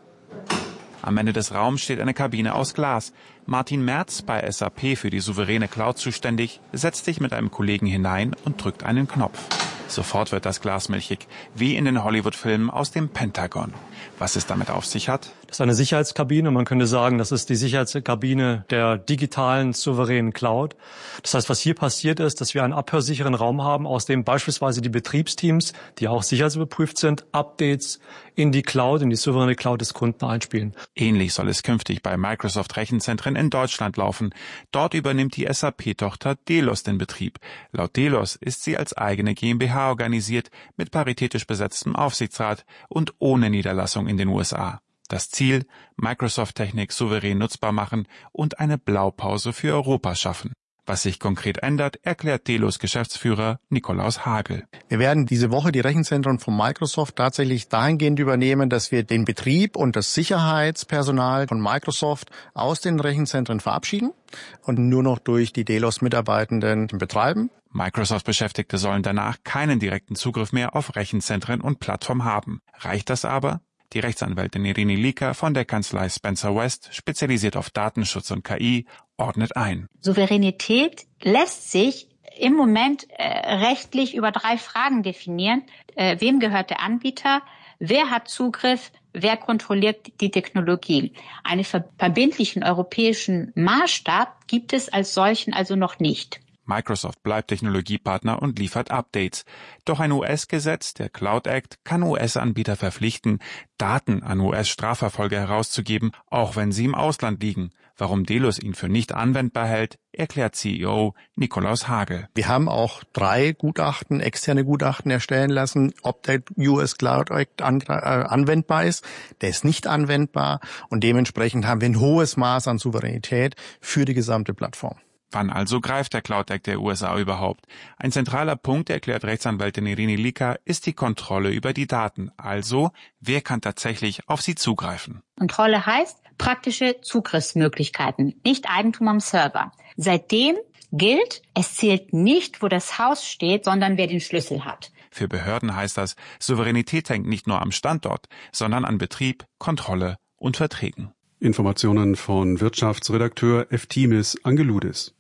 Am Ende des Raums steht eine Kabine aus Glas. Martin Merz, bei SAP für die souveräne Cloud zuständig, setzt sich mit einem Kollegen hinein und drückt einen Knopf. Sofort wird das Glas milchig, wie in den Hollywood-Filmen aus dem Pentagon. Was es damit auf sich hat? Das ist eine Sicherheitskabine. Man könnte sagen, das ist die Sicherheitskabine der digitalen, souveränen Cloud. Das heißt, was hier passiert ist, dass wir einen abhörsicheren Raum haben, aus dem beispielsweise die Betriebsteams, die auch sicherheitsüberprüft sind, Updates in die Cloud, in die souveräne Cloud des Kunden einspielen. Ähnlich soll es künftig bei Microsoft Rechenzentren in Deutschland laufen. Dort übernimmt die SAP-Tochter Delos den Betrieb. Laut Delos ist sie als eigene GmbH organisiert, mit paritätisch besetztem Aufsichtsrat und ohne Niederlassung in den USA. Das Ziel, Microsoft-Technik souverän nutzbar machen und eine Blaupause für Europa schaffen. Was sich konkret ändert, erklärt Delos Geschäftsführer Nikolaus Hagel. Wir werden diese Woche die Rechenzentren von Microsoft tatsächlich dahingehend übernehmen, dass wir den Betrieb und das Sicherheitspersonal von Microsoft aus den Rechenzentren verabschieden und nur noch durch die Delos-Mitarbeitenden betreiben. Microsoft-Beschäftigte sollen danach keinen direkten Zugriff mehr auf Rechenzentren und Plattformen haben. Reicht das aber? Die Rechtsanwältin Irene Lieker von der Kanzlei Spencer West, spezialisiert auf Datenschutz und KI, ordnet ein. Souveränität lässt sich im Moment rechtlich über 3 Fragen definieren. Wem gehört der Anbieter? Wer hat Zugriff? Wer kontrolliert die Technologie? Einen verbindlichen europäischen Maßstab gibt es als solchen also noch nicht. Microsoft bleibt Technologiepartner und liefert Updates. Doch ein US-Gesetz, der Cloud Act, kann US-Anbieter verpflichten, Daten an US-Strafverfolger herauszugeben, auch wenn sie im Ausland liegen. Warum Delos ihn für nicht anwendbar hält, erklärt CEO Nikolaus Hagel. Wir haben auch 3 Gutachten, externe Gutachten erstellen lassen, ob der US Cloud Act anwendbar ist. Der ist nicht anwendbar und dementsprechend haben wir ein hohes Maß an Souveränität für die gesamte Plattform. Wann also greift der Cloud Act der USA überhaupt? Ein zentraler Punkt, erklärt Rechtsanwältin Irene Lieker, ist die Kontrolle über die Daten. Also, wer kann tatsächlich auf sie zugreifen? Kontrolle heißt praktische Zugriffsmöglichkeiten, nicht Eigentum am Server. Seitdem gilt, es zählt nicht, wo das Haus steht, sondern wer den Schlüssel hat. Für Behörden heißt das, Souveränität hängt nicht nur am Standort, sondern an Betrieb, Kontrolle und Verträgen. Informationen von Wirtschaftsredakteur Eftimis Angeloudis.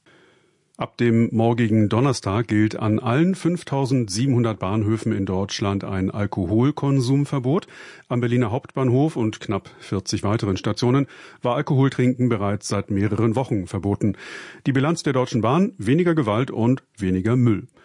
Ab dem morgigen Donnerstag gilt an allen 5.700 Bahnhöfen in Deutschland ein Alkoholkonsumverbot. Am Berliner Hauptbahnhof und knapp 40 weiteren Stationen war Alkoholtrinken bereits seit mehreren Wochen verboten. Die Bilanz der Deutschen Bahn: weniger Gewalt und weniger Müll.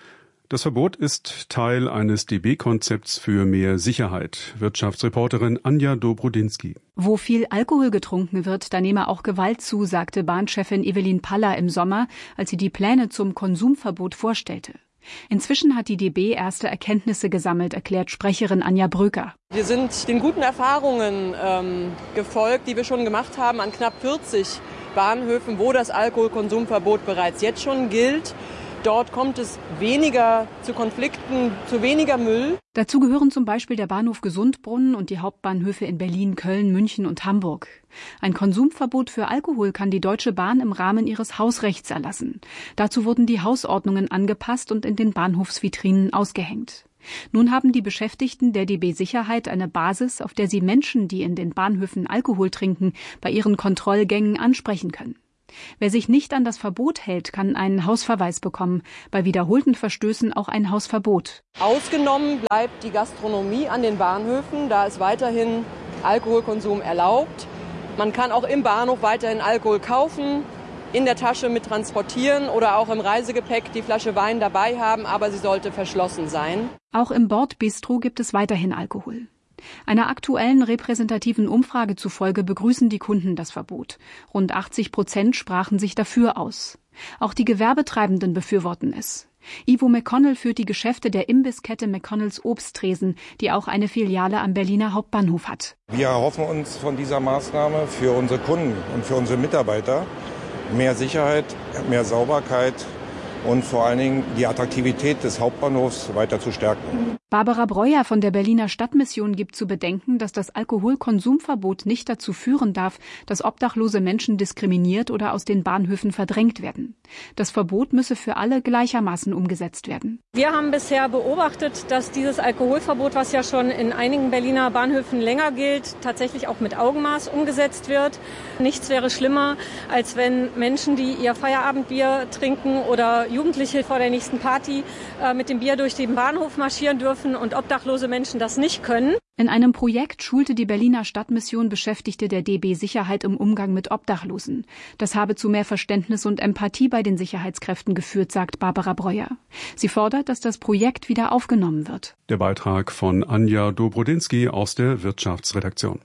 Das Verbot ist Teil eines DB-Konzepts für mehr Sicherheit. Wirtschaftsreporterin Anja Dobrodinsky. Wo viel Alkohol getrunken wird, da nehme auch Gewalt zu, sagte Bahnchefin Evelyn Paller im Sommer, als sie die Pläne zum Konsumverbot vorstellte. Inzwischen hat die DB erste Erkenntnisse gesammelt, erklärt Sprecherin Anja Bröker. Wir sind den guten Erfahrungen gefolgt, die wir schon gemacht haben an knapp 40 Bahnhöfen, wo das Alkoholkonsumverbot bereits jetzt schon gilt. Dort kommt es weniger zu Konflikten, zu weniger Müll. Dazu gehören zum Beispiel der Bahnhof Gesundbrunnen und die Hauptbahnhöfe in Berlin, Köln, München und Hamburg. Ein Konsumverbot für Alkohol kann die Deutsche Bahn im Rahmen ihres Hausrechts erlassen. Dazu wurden die Hausordnungen angepasst und in den Bahnhofsvitrinen ausgehängt. Nun haben die Beschäftigten der DB Sicherheit eine Basis, auf der sie Menschen, die in den Bahnhöfen Alkohol trinken, bei ihren Kontrollgängen ansprechen können. Wer sich nicht an das Verbot hält, kann einen Hausverweis bekommen, bei wiederholten Verstößen auch ein Hausverbot. Ausgenommen bleibt die Gastronomie an den Bahnhöfen, da ist weiterhin Alkoholkonsum erlaubt. Man kann auch im Bahnhof weiterhin Alkohol kaufen, in der Tasche mit transportieren oder auch im Reisegepäck die Flasche Wein dabei haben, aber sie sollte verschlossen sein. Auch im Bordbistro gibt es weiterhin Alkohol. Einer aktuellen repräsentativen Umfrage zufolge begrüßen die Kunden das Verbot. Rund 80% sprachen sich dafür aus. Auch die Gewerbetreibenden befürworten es. Ivo McConnell führt die Geschäfte der Imbisskette McConnells Obsttresen, die auch eine Filiale am Berliner Hauptbahnhof hat. Wir erhoffen uns von dieser Maßnahme für unsere Kunden und für unsere Mitarbeiter mehr Sicherheit, mehr Sauberkeit und vor allen Dingen die Attraktivität des Hauptbahnhofs weiter zu stärken. Barbara Breuer von der Berliner Stadtmission gibt zu bedenken, dass das Alkoholkonsumverbot nicht dazu führen darf, dass obdachlose Menschen diskriminiert oder aus den Bahnhöfen verdrängt werden. Das Verbot müsse für alle gleichermaßen umgesetzt werden. Wir haben bisher beobachtet, dass dieses Alkoholverbot, was ja schon in einigen Berliner Bahnhöfen länger gilt, tatsächlich auch mit Augenmaß umgesetzt wird. Nichts wäre schlimmer, als wenn Menschen, die ihr Feierabendbier trinken oder Jugendliche vor der nächsten Party mit dem Bier durch den Bahnhof marschieren dürfen und obdachlose Menschen das nicht können. In einem Projekt schulte die Berliner Stadtmission Beschäftigte der DB Sicherheit im Umgang mit Obdachlosen. Das habe zu mehr Verständnis und Empathie bei den Sicherheitskräften geführt, sagt Barbara Breuer. Sie fordert, dass das Projekt wieder aufgenommen wird. Der Beitrag von Anja Dobrodinsky aus der Wirtschaftsredaktion.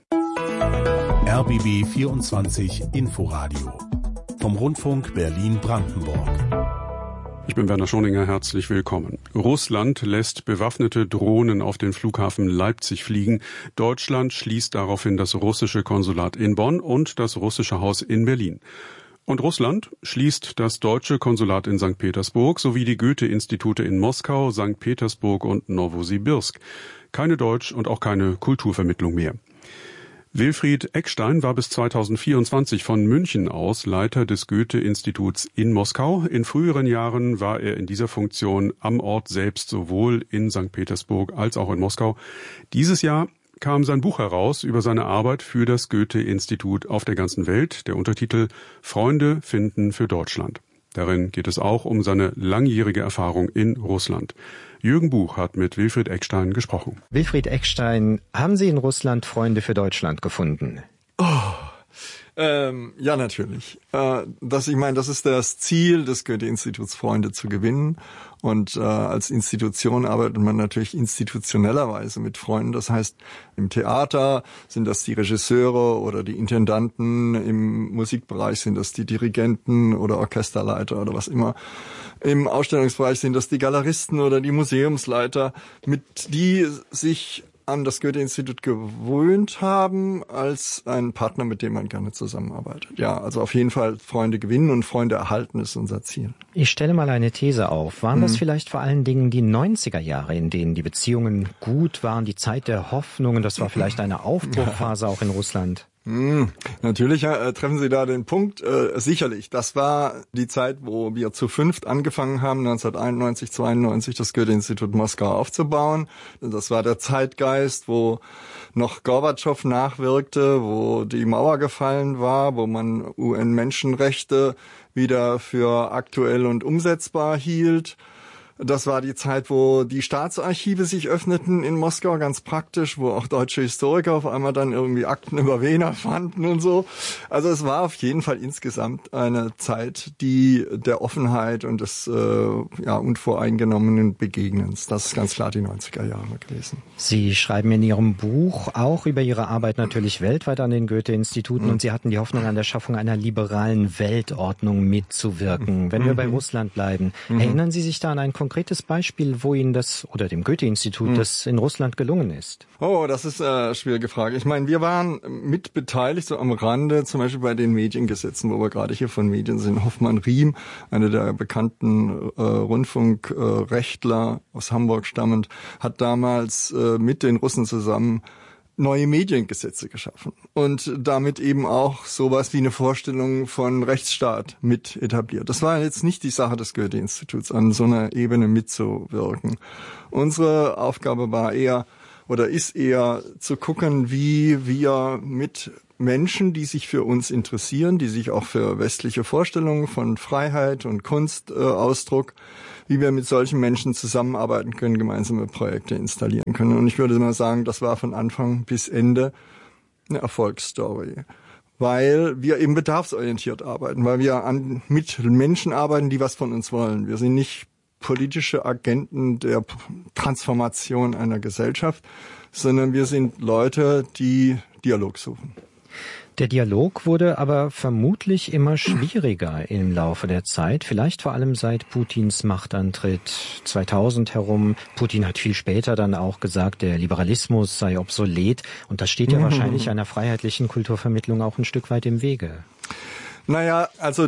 RBB 24 Inforadio vom Rundfunk Berlin-Brandenburg. Ich bin Werner Schoninger, herzlich willkommen. Russland lässt bewaffnete Drohnen auf den Flughafen Leipzig fliegen. Deutschland schließt daraufhin das russische Konsulat in Bonn und das russische Haus in Berlin. Und Russland schließt das deutsche Konsulat in St. Petersburg sowie die Goethe-Institute in Moskau, St. Petersburg und Nowosibirsk. Keine Deutsch- und auch keine Kulturvermittlung mehr. Wilfried Eckstein war bis 2024 von München aus Leiter des Goethe-Instituts in Moskau. In früheren Jahren war er in dieser Funktion am Ort selbst sowohl in St. Petersburg als auch in Moskau. Dieses Jahr kam sein Buch heraus über seine Arbeit für das Goethe-Institut auf der ganzen Welt. Der Untertitel Freunde finden für Deutschland. Darin geht es auch um seine langjährige Erfahrung in Russland. Jürgen Buch hat mit Wilfried Eckstein gesprochen. Wilfried Eckstein, haben Sie in Russland Freunde für Deutschland gefunden? Ja, natürlich. Das ist das Ziel des Goethe-Instituts, Freunde zu gewinnen. Und als Institution arbeitet man natürlich institutionellerweise mit Freunden. Das heißt, im Theater sind das die Regisseure oder die Intendanten, im Musikbereich sind das die Dirigenten oder Orchesterleiter oder was immer. Im Ausstellungsbereich sind das die Galeristen oder die Museumsleiter, die sich an das Goethe-Institut gewöhnt haben als ein Partner, mit dem man gerne zusammenarbeitet. Ja, also auf jeden Fall Freunde gewinnen und Freunde erhalten ist unser Ziel. Ich stelle mal eine These auf. Waren das vielleicht vor allen Dingen die 90er Jahre, in denen die Beziehungen gut waren, die Zeit der Hoffnungen? Das war vielleicht eine Aufbruchphase auch in Russland. Natürlich treffen Sie da den Punkt. Sicherlich, das war die Zeit, wo wir zu fünft angefangen haben, 1991, 92 das Goethe-Institut Moskau aufzubauen. Das war der Zeitgeist, wo noch Gorbatschow nachwirkte, wo die Mauer gefallen war, wo man UN-Menschenrechte wieder für aktuell und umsetzbar hielt. Das war die Zeit, wo die Staatsarchive sich öffneten in Moskau, ganz praktisch, wo auch deutsche Historiker auf einmal dann irgendwie Akten über Wehner fanden und so. Also es war auf jeden Fall insgesamt eine Zeit, die der Offenheit und des unvoreingenommenen Begegnens. Das ist ganz klar die 90er Jahre gewesen. Sie schreiben in Ihrem Buch auch über Ihre Arbeit natürlich weltweit an den Goethe-Instituten und Sie hatten die Hoffnung, an der Schaffung einer liberalen Weltordnung mitzuwirken. Wenn wir bei Russland bleiben, erinnern Sie sich da an ein konkretes Beispiel, wo Ihnen das oder dem Goethe-Institut das in Russland gelungen ist? Oh, das ist eine schwierige Frage. Ich meine, wir waren mit beteiligt, so am Rande, zum Beispiel bei den Mediengesetzen, wo wir gerade hier von Medien sind. Hoffmann Riem, einer der bekannten Rundfunkrechtler aus Hamburg stammend, hat damals mit den Russen zusammen neue Mediengesetze geschaffen und damit eben auch sowas wie eine Vorstellung von Rechtsstaat mit etabliert. Das war jetzt nicht die Sache des Goethe-Instituts, an so einer Ebene mitzuwirken. Unsere Aufgabe war eher oder ist eher zu gucken, wie wir mit Menschen, die sich für uns interessieren, die sich auch für westliche Vorstellungen von Freiheit und Kunstausdruck, wie wir mit solchen Menschen zusammenarbeiten können, gemeinsame Projekte installieren können. Und ich würde mal sagen, das war von Anfang bis Ende eine Erfolgsstory, weil wir eben bedarfsorientiert arbeiten, weil wir mit Menschen arbeiten, die was von uns wollen. Wir sind nicht politische Agenten der Transformation einer Gesellschaft, sondern wir sind Leute, die Dialog suchen. Der Dialog wurde aber vermutlich immer schwieriger im Laufe der Zeit, vielleicht vor allem seit Putins Machtantritt 2000 herum. Putin hat viel später dann auch gesagt, der Liberalismus sei obsolet und das steht ja wahrscheinlich einer freiheitlichen Kulturvermittlung auch ein Stück weit im Wege. Naja, also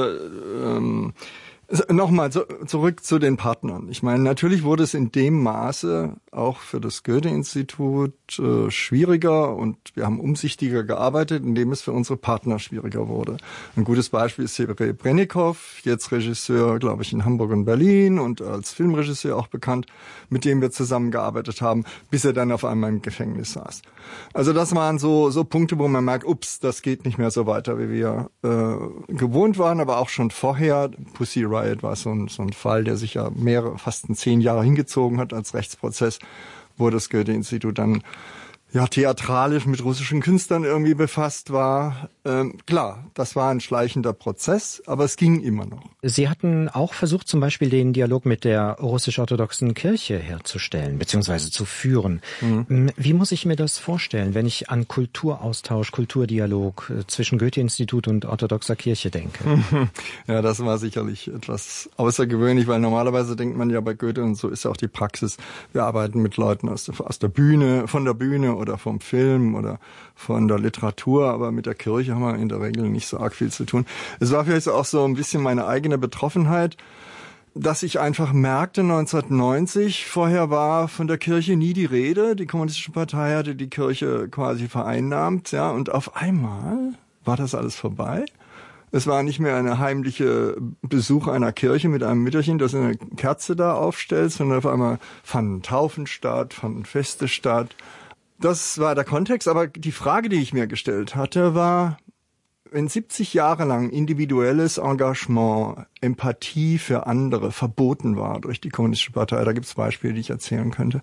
nochmal zurück zu den Partnern. Ich meine, natürlich wurde es in dem Maße auch für das Goethe-Institut schwieriger und wir haben umsichtiger gearbeitet, indem es für unsere Partner schwieriger wurde. Ein gutes Beispiel ist Sergei Brennikov, jetzt Regisseur, glaube ich, in Hamburg und Berlin und als Filmregisseur auch bekannt, mit dem wir zusammengearbeitet haben, bis er dann auf einmal im Gefängnis saß. Also das waren so Punkte, wo man merkt, ups, das geht nicht mehr so weiter, wie wir gewohnt waren, aber auch schon vorher. Pussy Riot war so ein Fall, der sich ja fast 10 Jahre hingezogen hat als Rechtsprozess, wo das Goethe-Institut dann theatralisch mit russischen Künstlern irgendwie befasst war. Klar, das war ein schleichender Prozess, aber es ging immer noch. Sie hatten auch versucht, zum Beispiel den Dialog mit der russisch-orthodoxen Kirche herzustellen, beziehungsweise zu führen. Wie muss ich mir das vorstellen, wenn ich an Kulturaustausch, Kulturdialog zwischen Goethe-Institut und orthodoxer Kirche denke? Ja, das war sicherlich etwas außergewöhnlich, weil normalerweise denkt man ja bei Goethe, und so ist ja auch die Praxis, wir arbeiten mit Leuten aus der Bühne, von der Bühne oder vom Film oder von der Literatur, aber mit der Kirche haben wir in der Regel nicht so arg viel zu tun. Es war vielleicht auch so ein bisschen meine eigene Betroffenheit, dass ich einfach merkte 1990, vorher war von der Kirche nie die Rede, die Kommunistische Partei hatte die Kirche quasi vereinnahmt, ja, und auf einmal war das alles vorbei. Es war nicht mehr eine heimliche Besuch einer Kirche mit einem Mütterchen, das eine Kerze da aufstellt, sondern auf einmal fanden Taufen statt, fanden Feste statt. Das war der Kontext, aber die Frage, die ich mir gestellt hatte, war, wenn 70 Jahre lang individuelles Engagement, Empathie für andere verboten war durch die Kommunistische Partei, da gibt es Beispiele, die ich erzählen könnte,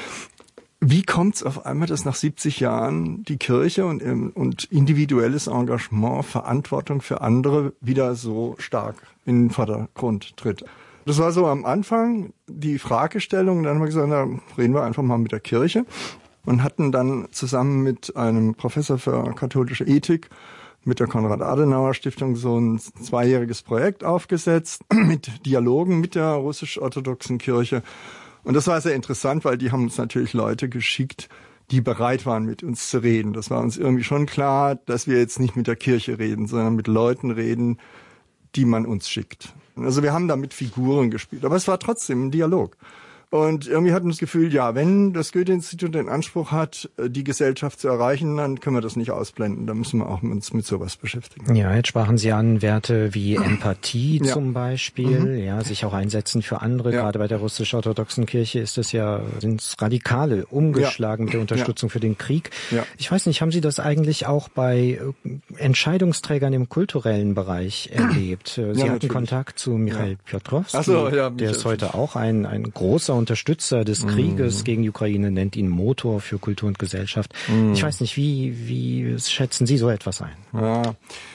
wie kommt es auf einmal, dass nach 70 Jahren die Kirche und individuelles Engagement, Verantwortung für andere wieder so stark in den Vordergrund tritt? Das war so am Anfang die Fragestellung, dann haben wir gesagt, na, reden wir einfach mal mit der Kirche. Und hatten dann zusammen mit einem Professor für katholische Ethik mit der Konrad-Adenauer-Stiftung so ein 2-jähriges Projekt aufgesetzt mit Dialogen mit der russisch-orthodoxen Kirche. Und das war sehr interessant, weil die haben uns natürlich Leute geschickt, die bereit waren, mit uns zu reden. Das war uns irgendwie schon klar, dass wir jetzt nicht mit der Kirche reden, sondern mit Leuten reden, die man uns schickt. Also wir haben da mit Figuren gespielt, aber es war trotzdem ein Dialog. Und irgendwie hatten wir das Gefühl, ja, wenn das Goethe-Institut den Anspruch hat, die Gesellschaft zu erreichen, dann können wir das nicht ausblenden. Da müssen wir auch uns mit sowas beschäftigen. Ja, jetzt sprachen Sie an Werte wie Empathie zum Beispiel, ja, sich auch einsetzen für andere. Ja. Gerade bei der russisch-orthodoxen Kirche ist es ja, sind es Radikale umgeschlagen mit der Unterstützung für den Krieg. Ja. Ich weiß nicht, haben Sie das eigentlich auch bei Entscheidungsträgern im kulturellen Bereich erlebt? Sie hatten natürlich Kontakt zu Michail Piotrowski, der ist heute auch ein großer Unterstützer des Krieges gegen die Ukraine, nennt ihn Motor für Kultur und Gesellschaft. Ich weiß nicht, wie schätzen Sie so etwas ein?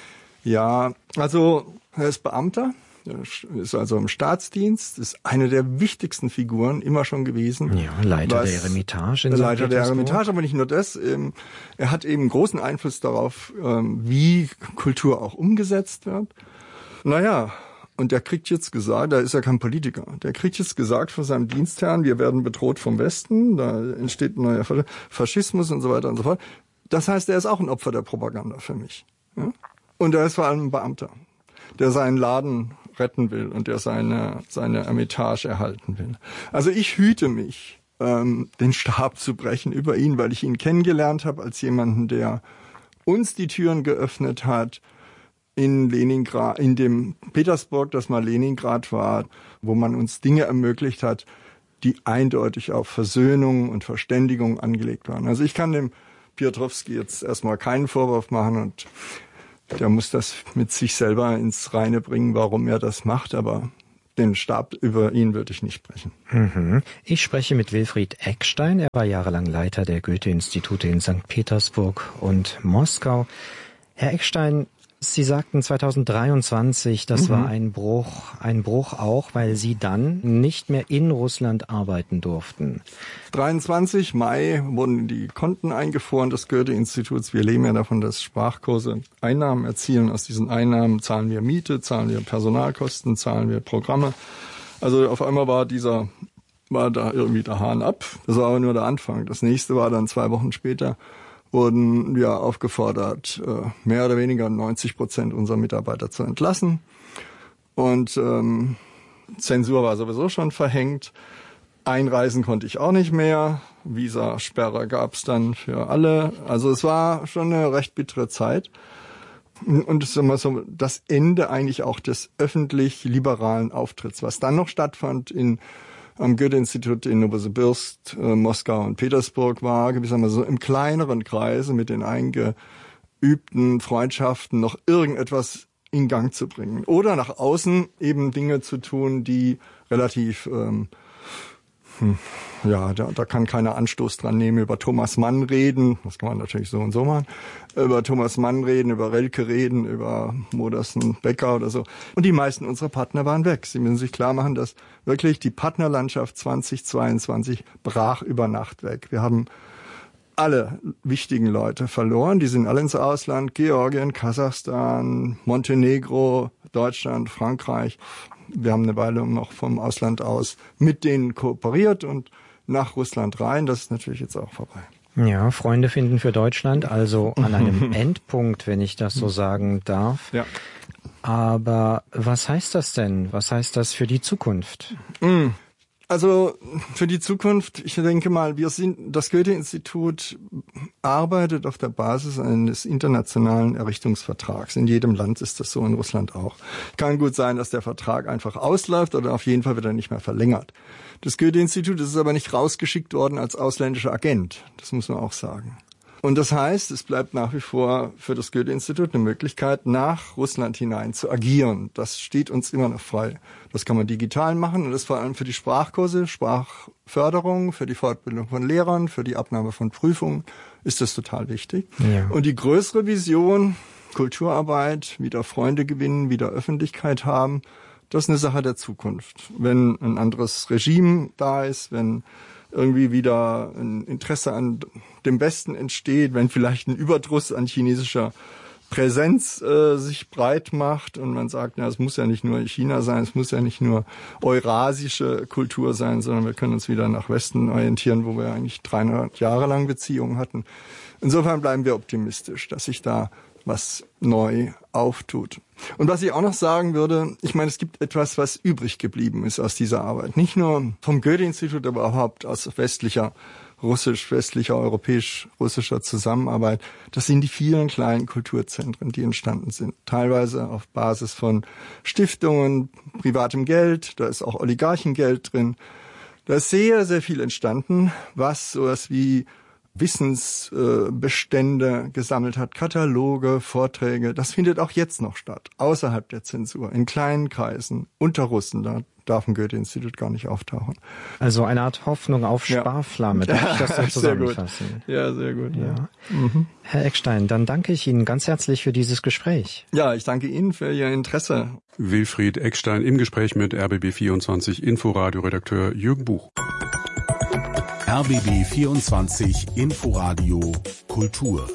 Ja, also er ist Beamter, ist also im Staatsdienst, ist eine der wichtigsten Figuren immer schon gewesen. Ja, Leiter der Eremitage in Leiter der Eremitage, aber nicht nur das. Er hat eben großen Einfluss darauf, wie Kultur auch umgesetzt wird. Naja, und der kriegt jetzt gesagt, da ist er kein Politiker, der kriegt jetzt gesagt von seinem Dienstherrn, wir werden bedroht vom Westen, da entsteht ein neuer Faschismus und so weiter und so fort. Das heißt, er ist auch ein Opfer der Propaganda für mich. Ja? Und er ist vor allem ein Beamter, der seinen Laden retten will und der seine Eremitage erhalten will. Also ich hüte mich, den Stab zu brechen über ihn, weil ich ihn kennengelernt habe als jemanden, der uns die Türen geöffnet hat, in Leningrad, in dem Petersburg, das mal Leningrad war, wo man uns Dinge ermöglicht hat, die eindeutig auf Versöhnung und Verständigung angelegt waren. Also ich kann dem Piotrowski jetzt erstmal keinen Vorwurf machen und der muss das mit sich selber ins Reine bringen, warum er das macht, aber den Stab über ihn würde ich nicht brechen. Ich spreche mit Wilfried Eckstein. Er war jahrelang Leiter der Goethe-Institute in St. Petersburg und Moskau. Herr Eckstein, Sie sagten 2023, das war ein Bruch auch, weil Sie dann nicht mehr in Russland arbeiten durften. 23 Mai wurden die Konten eingefroren des Goethe-Instituts. Wir leben ja davon, dass Sprachkurse Einnahmen erzielen. Aus diesen Einnahmen zahlen wir Miete, zahlen wir Personalkosten, zahlen wir Programme. Also auf einmal war da irgendwie der Hahn ab. Das war aber nur der Anfang. Das nächste war dann 2 Wochen später, wurden wir aufgefordert, mehr oder weniger 90% unserer Mitarbeiter zu entlassen. Und Zensur war sowieso schon verhängt. Einreisen konnte ich auch nicht mehr. Visasperre gab es dann für alle. Also es war schon eine recht bittere Zeit. Und es ist immer so das Ende eigentlich auch des öffentlich-liberalen Auftritts. Was dann noch stattfand am Goethe-Institut in Novosibirsk, Moskau und Petersburg war gewissermaßen so im kleineren Kreise mit den eingeübten Freundschaften noch irgendetwas in Gang zu bringen. Oder nach außen eben Dinge zu tun, die relativ, da kann keiner Anstoß dran nehmen, über Thomas Mann reden, das kann man natürlich so und so machen, über Thomas Mann reden, über Relke reden, über Modersen, Becker oder so. Und die meisten unserer Partner waren weg. Sie müssen sich klar machen, dass wirklich die Partnerlandschaft 2022 brach über Nacht weg. Wir haben alle wichtigen Leute verloren. Die sind alle ins Ausland. Georgien, Kasachstan, Montenegro, Deutschland, Frankreich. Wir haben eine Weile noch vom Ausland aus mit denen kooperiert und nach Russland rein. Das ist natürlich jetzt auch vorbei. Ja, Freunde finden für Deutschland, also an einem Endpunkt, wenn ich das so sagen darf. Ja. Aber was heißt das denn? Was heißt das für die Zukunft? Also für die Zukunft, ich denke mal, das Goethe-Institut arbeitet auf der Basis eines internationalen Errichtungsvertrags. In jedem Land ist das so, in Russland auch. Kann gut sein, dass der Vertrag einfach ausläuft oder auf jeden Fall wird er nicht mehr verlängert. Das Goethe-Institut ist aber nicht rausgeschickt worden als ausländischer Agent. Das muss man auch sagen. Und das heißt, es bleibt nach wie vor für das Goethe-Institut eine Möglichkeit, nach Russland hinein zu agieren. Das steht uns immer noch frei. Das kann man digital machen und das vor allem für die Sprachkurse, Sprachförderung, für die Fortbildung von Lehrern, für die Abnahme von Prüfungen ist das total wichtig. Ja. Und die größere Vision, Kulturarbeit, wieder Freunde gewinnen, wieder Öffentlichkeit haben, das ist eine Sache der Zukunft. Wenn ein anderes Regime da ist, wenn irgendwie wieder ein Interesse an dem Westen entsteht, wenn vielleicht ein Überdruss an chinesischer Präsenz sich breit macht und man sagt, es muss ja nicht nur China sein, es muss ja nicht nur eurasische Kultur sein, sondern wir können uns wieder nach Westen orientieren, wo wir eigentlich 300 Jahre lang Beziehungen hatten. Insofern bleiben wir optimistisch, dass sich da was neu auftut. Und was ich auch noch sagen würde, ich meine, es gibt etwas, was übrig geblieben ist aus dieser Arbeit. Nicht nur vom Goethe-Institut, aber überhaupt aus westlicher, europäisch-russischer Zusammenarbeit. Das sind die vielen kleinen Kulturzentren, die entstanden sind. Teilweise auf Basis von Stiftungen, privatem Geld, da ist auch Oligarchengeld drin. Da ist sehr, sehr viel entstanden, was sowas wie Wissensbestände gesammelt hat, Kataloge, Vorträge. Das findet auch jetzt noch statt, außerhalb der Zensur, in kleinen Kreisen, unter Russen. Da darf ein Goethe-Institut gar nicht auftauchen. Also eine Art Hoffnung auf Sparflamme, darf ich das so zusammenfassen? Ja, sehr gut. Ja. Herr Eckstein, dann danke ich Ihnen ganz herzlich für dieses Gespräch. Ja, ich danke Ihnen für Ihr Interesse. Wilfried Eckstein im Gespräch mit RBB24 Inforadio-Redakteur Jürgen Buch. RBB24 Inforadio Kultur.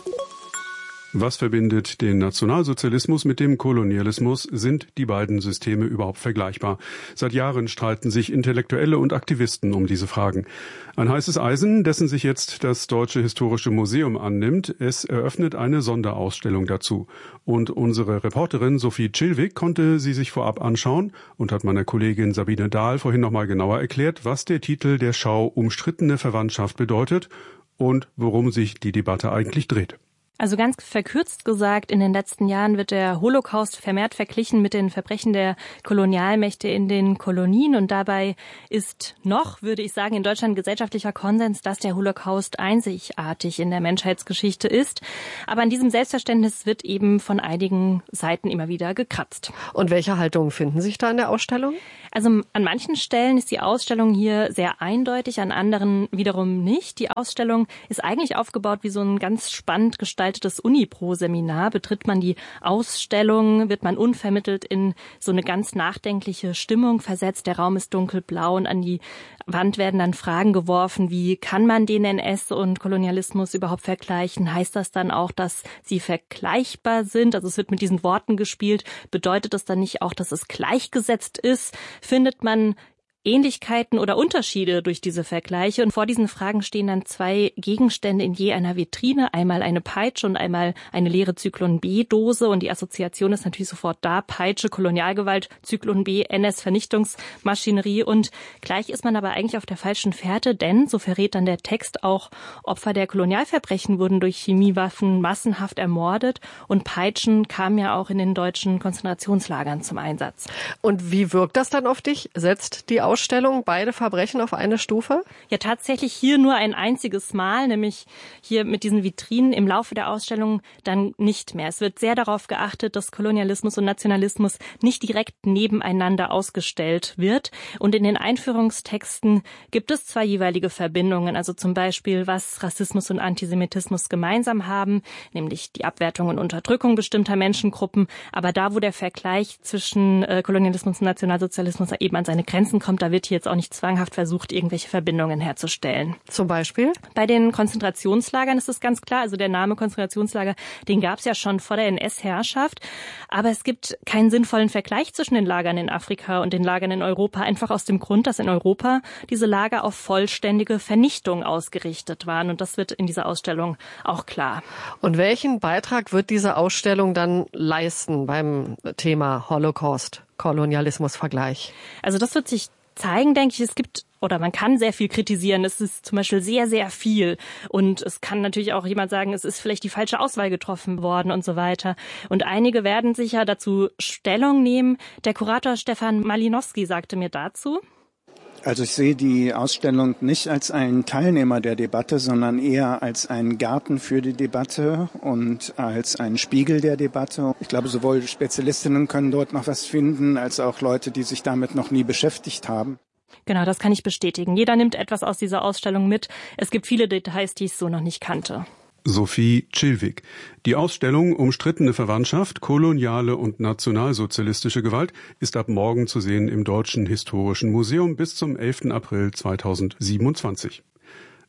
Was verbindet den Nationalsozialismus mit dem Kolonialismus? Sind die beiden Systeme überhaupt vergleichbar? Seit Jahren streiten sich Intellektuelle und Aktivisten um diese Fragen. Ein heißes Eisen, dessen sich jetzt das Deutsche Historische Museum annimmt. Es eröffnet eine Sonderausstellung dazu. Und unsere Reporterin Sophie Chilwig konnte sie sich vorab anschauen und hat meiner Kollegin Sabine Dahl vorhin nochmal genauer erklärt, was der Titel der Schau Umstrittene Verwandtschaft bedeutet und worum sich die Debatte eigentlich dreht. Also ganz verkürzt gesagt, in den letzten Jahren wird der Holocaust vermehrt verglichen mit den Verbrechen der Kolonialmächte in den Kolonien. Und dabei ist noch, würde ich sagen, in Deutschland gesellschaftlicher Konsens, dass der Holocaust einzigartig in der Menschheitsgeschichte ist. Aber an diesem Selbstverständnis wird eben von einigen Seiten immer wieder gekratzt. Und welche Haltungen finden sich da in der Ausstellung? Also an manchen Stellen ist die Ausstellung hier sehr eindeutig, an anderen wiederum nicht. Die Ausstellung ist eigentlich aufgebaut wie so ein ganz spannend gestaltetes Unipro-Seminar. Betritt man die Ausstellung, wird man unvermittelt in so eine ganz nachdenkliche Stimmung versetzt. Der Raum ist dunkelblau und an die Wand werden dann Fragen geworfen, wie kann man den NS und Kolonialismus überhaupt vergleichen? Heißt das dann auch, dass sie vergleichbar sind? Also es wird mit diesen Worten gespielt. Bedeutet das dann nicht auch, dass es gleichgesetzt ist? Findet man Ähnlichkeiten oder Unterschiede durch diese Vergleiche? Und vor diesen Fragen stehen dann zwei Gegenstände in je einer Vitrine. Einmal eine Peitsche und einmal eine leere Zyklon-B-Dose. Und die Assoziation ist natürlich sofort da. Peitsche, Kolonialgewalt, Zyklon-B, NS-Vernichtungsmaschinerie. Und gleich ist man aber eigentlich auf der falschen Fährte, denn, so verrät dann der Text auch, Opfer der Kolonialverbrechen wurden durch Chemiewaffen massenhaft ermordet. Und Peitschen kamen ja auch in den deutschen Konzentrationslagern zum Einsatz. Und wie wirkt das dann auf dich? Setzt die Ausstellung beide Verbrechen auf eine Stufe? Ja, tatsächlich hier nur ein einziges Mal, nämlich hier mit diesen Vitrinen, im Laufe der Ausstellung dann nicht mehr. Es wird sehr darauf geachtet, dass Kolonialismus und Nationalismus nicht direkt nebeneinander ausgestellt wird. Und in den Einführungstexten gibt es zwar jeweilige Verbindungen, also zum Beispiel, was Rassismus und Antisemitismus gemeinsam haben, nämlich die Abwertung und Unterdrückung bestimmter Menschengruppen, aber da, wo der Vergleich zwischen Kolonialismus und Nationalsozialismus eben an seine Grenzen kommt, da wird hier jetzt auch nicht zwanghaft versucht, irgendwelche Verbindungen herzustellen. Zum Beispiel? Bei den Konzentrationslagern ist es ganz klar, also der Name Konzentrationslager, den gab es ja schon vor der NS-Herrschaft, aber es gibt keinen sinnvollen Vergleich zwischen den Lagern in Afrika und den Lagern in Europa, einfach aus dem Grund, dass in Europa diese Lager auf vollständige Vernichtung ausgerichtet waren und das wird in dieser Ausstellung auch klar. Und welchen Beitrag wird diese Ausstellung dann leisten beim Thema Holocaust, Kolonialismus-Vergleich? Also das wird sich zeigen, denke ich. Es gibt oder man kann sehr viel kritisieren. Es ist zum Beispiel sehr, sehr viel. Und es kann natürlich auch jemand sagen, es ist vielleicht die falsche Auswahl getroffen worden und so weiter. Und einige werden sicher dazu Stellung nehmen. Der Kurator Stefan Malinowski sagte mir dazu: Also ich sehe die Ausstellung nicht als einen Teilnehmer der Debatte, sondern eher als einen Garten für die Debatte und als einen Spiegel der Debatte. Ich glaube, sowohl Spezialistinnen können dort noch was finden, als auch Leute, die sich damit noch nie beschäftigt haben. Genau, das kann ich bestätigen. Jeder nimmt etwas aus dieser Ausstellung mit. Es gibt viele Details, die ich so noch nicht kannte. Sophie Chilwig. Die Ausstellung Umstrittene Verwandtschaft, koloniale und nationalsozialistische Gewalt ist ab morgen zu sehen im Deutschen Historischen Museum bis zum 11. April 2027.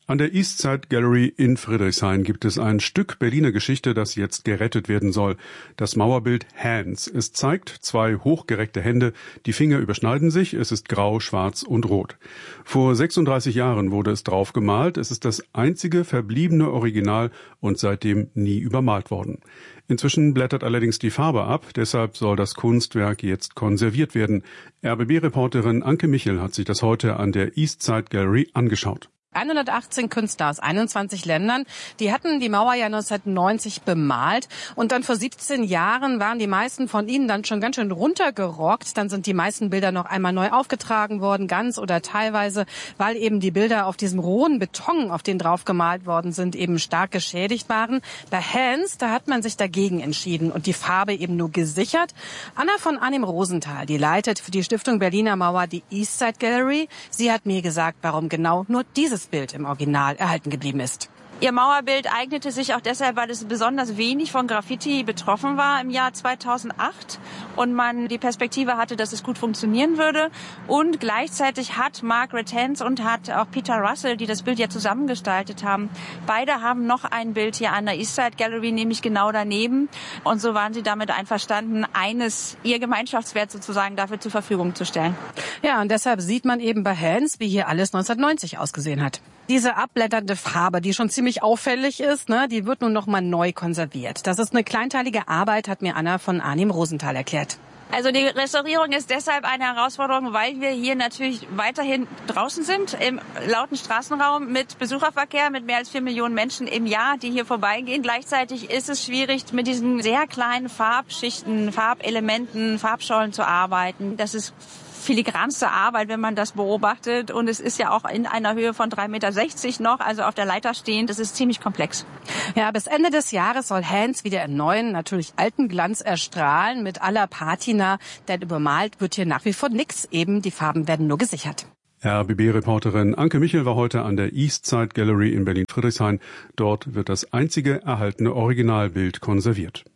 An der Eastside Gallery in Friedrichshain gibt es ein Stück Berliner Geschichte, das jetzt gerettet werden soll. Das Mauerbild Hands. Es zeigt 2 hochgereckte Hände. Die Finger überschneiden sich. Es ist grau, schwarz und rot. Vor 36 Jahren wurde es drauf gemalt. Es ist das einzige verbliebene Original und seitdem nie übermalt worden. Inzwischen blättert allerdings die Farbe ab. Deshalb soll das Kunstwerk jetzt konserviert werden. RBB-Reporterin Anke Michel hat sich das heute an der Eastside Gallery angeschaut. 118 Künstler aus 21 Ländern, die hatten die Mauer ja 1990 bemalt und dann vor 17 Jahren waren die meisten von ihnen dann schon ganz schön runtergerockt. Dann sind die meisten Bilder noch einmal neu aufgetragen worden, ganz oder teilweise, weil eben die Bilder auf diesem rohen Beton, auf den drauf gemalt worden sind, eben stark geschädigt waren. Bei Hands, da hat man sich dagegen entschieden und die Farbe eben nur gesichert. Anna von Arnim Rosenthal, die leitet für die Stiftung Berliner Mauer die Eastside Gallery. Sie hat mir gesagt, warum genau nur dieses Bild im Original erhalten geblieben ist. Ihr Mauerbild eignete sich auch deshalb, weil es besonders wenig von Graffiti betroffen war im Jahr 2008 und man die Perspektive hatte, dass es gut funktionieren würde. Und gleichzeitig hat Margaret Hands und hat auch Peter Russell, die das Bild ja zusammengestaltet haben, beide haben noch ein Bild hier an der Eastside Gallery, nämlich genau daneben. Und so waren sie damit einverstanden, ihr Gemeinschaftswert sozusagen dafür zur Verfügung zu stellen. Ja, und deshalb sieht man eben bei Hands, wie hier alles 1990 ausgesehen hat. Diese abblätternde Farbe, die schon ziemlich auffällig ist, die wird nun noch mal neu konserviert. Das ist eine kleinteilige Arbeit, hat mir Anna von Arnim Rosenthal erklärt. Also die Restaurierung ist deshalb eine Herausforderung, weil wir hier natürlich weiterhin draußen sind, im lauten Straßenraum mit Besucherverkehr, mit mehr als 4 Millionen Menschen im Jahr, die hier vorbeigehen. Gleichzeitig ist es schwierig, mit diesen sehr kleinen Farbschichten, Farbelementen, Farbschollen zu arbeiten. Das ist filigranste Arbeit, wenn man das beobachtet. Und es ist ja auch in einer Höhe von 3,60 Meter noch, also auf der Leiter stehend. Das ist ziemlich komplex. Ja, bis Ende des Jahres soll Hands wieder im neuen, natürlich alten Glanz erstrahlen mit aller Patina. Denn übermalt wird hier nach wie vor nichts. Eben, die Farben werden nur gesichert. RBB-Reporterin Anke Michel war heute an der Eastside Gallery in Berlin-Friedrichshain. Dort wird das einzige erhaltene Originalbild konserviert.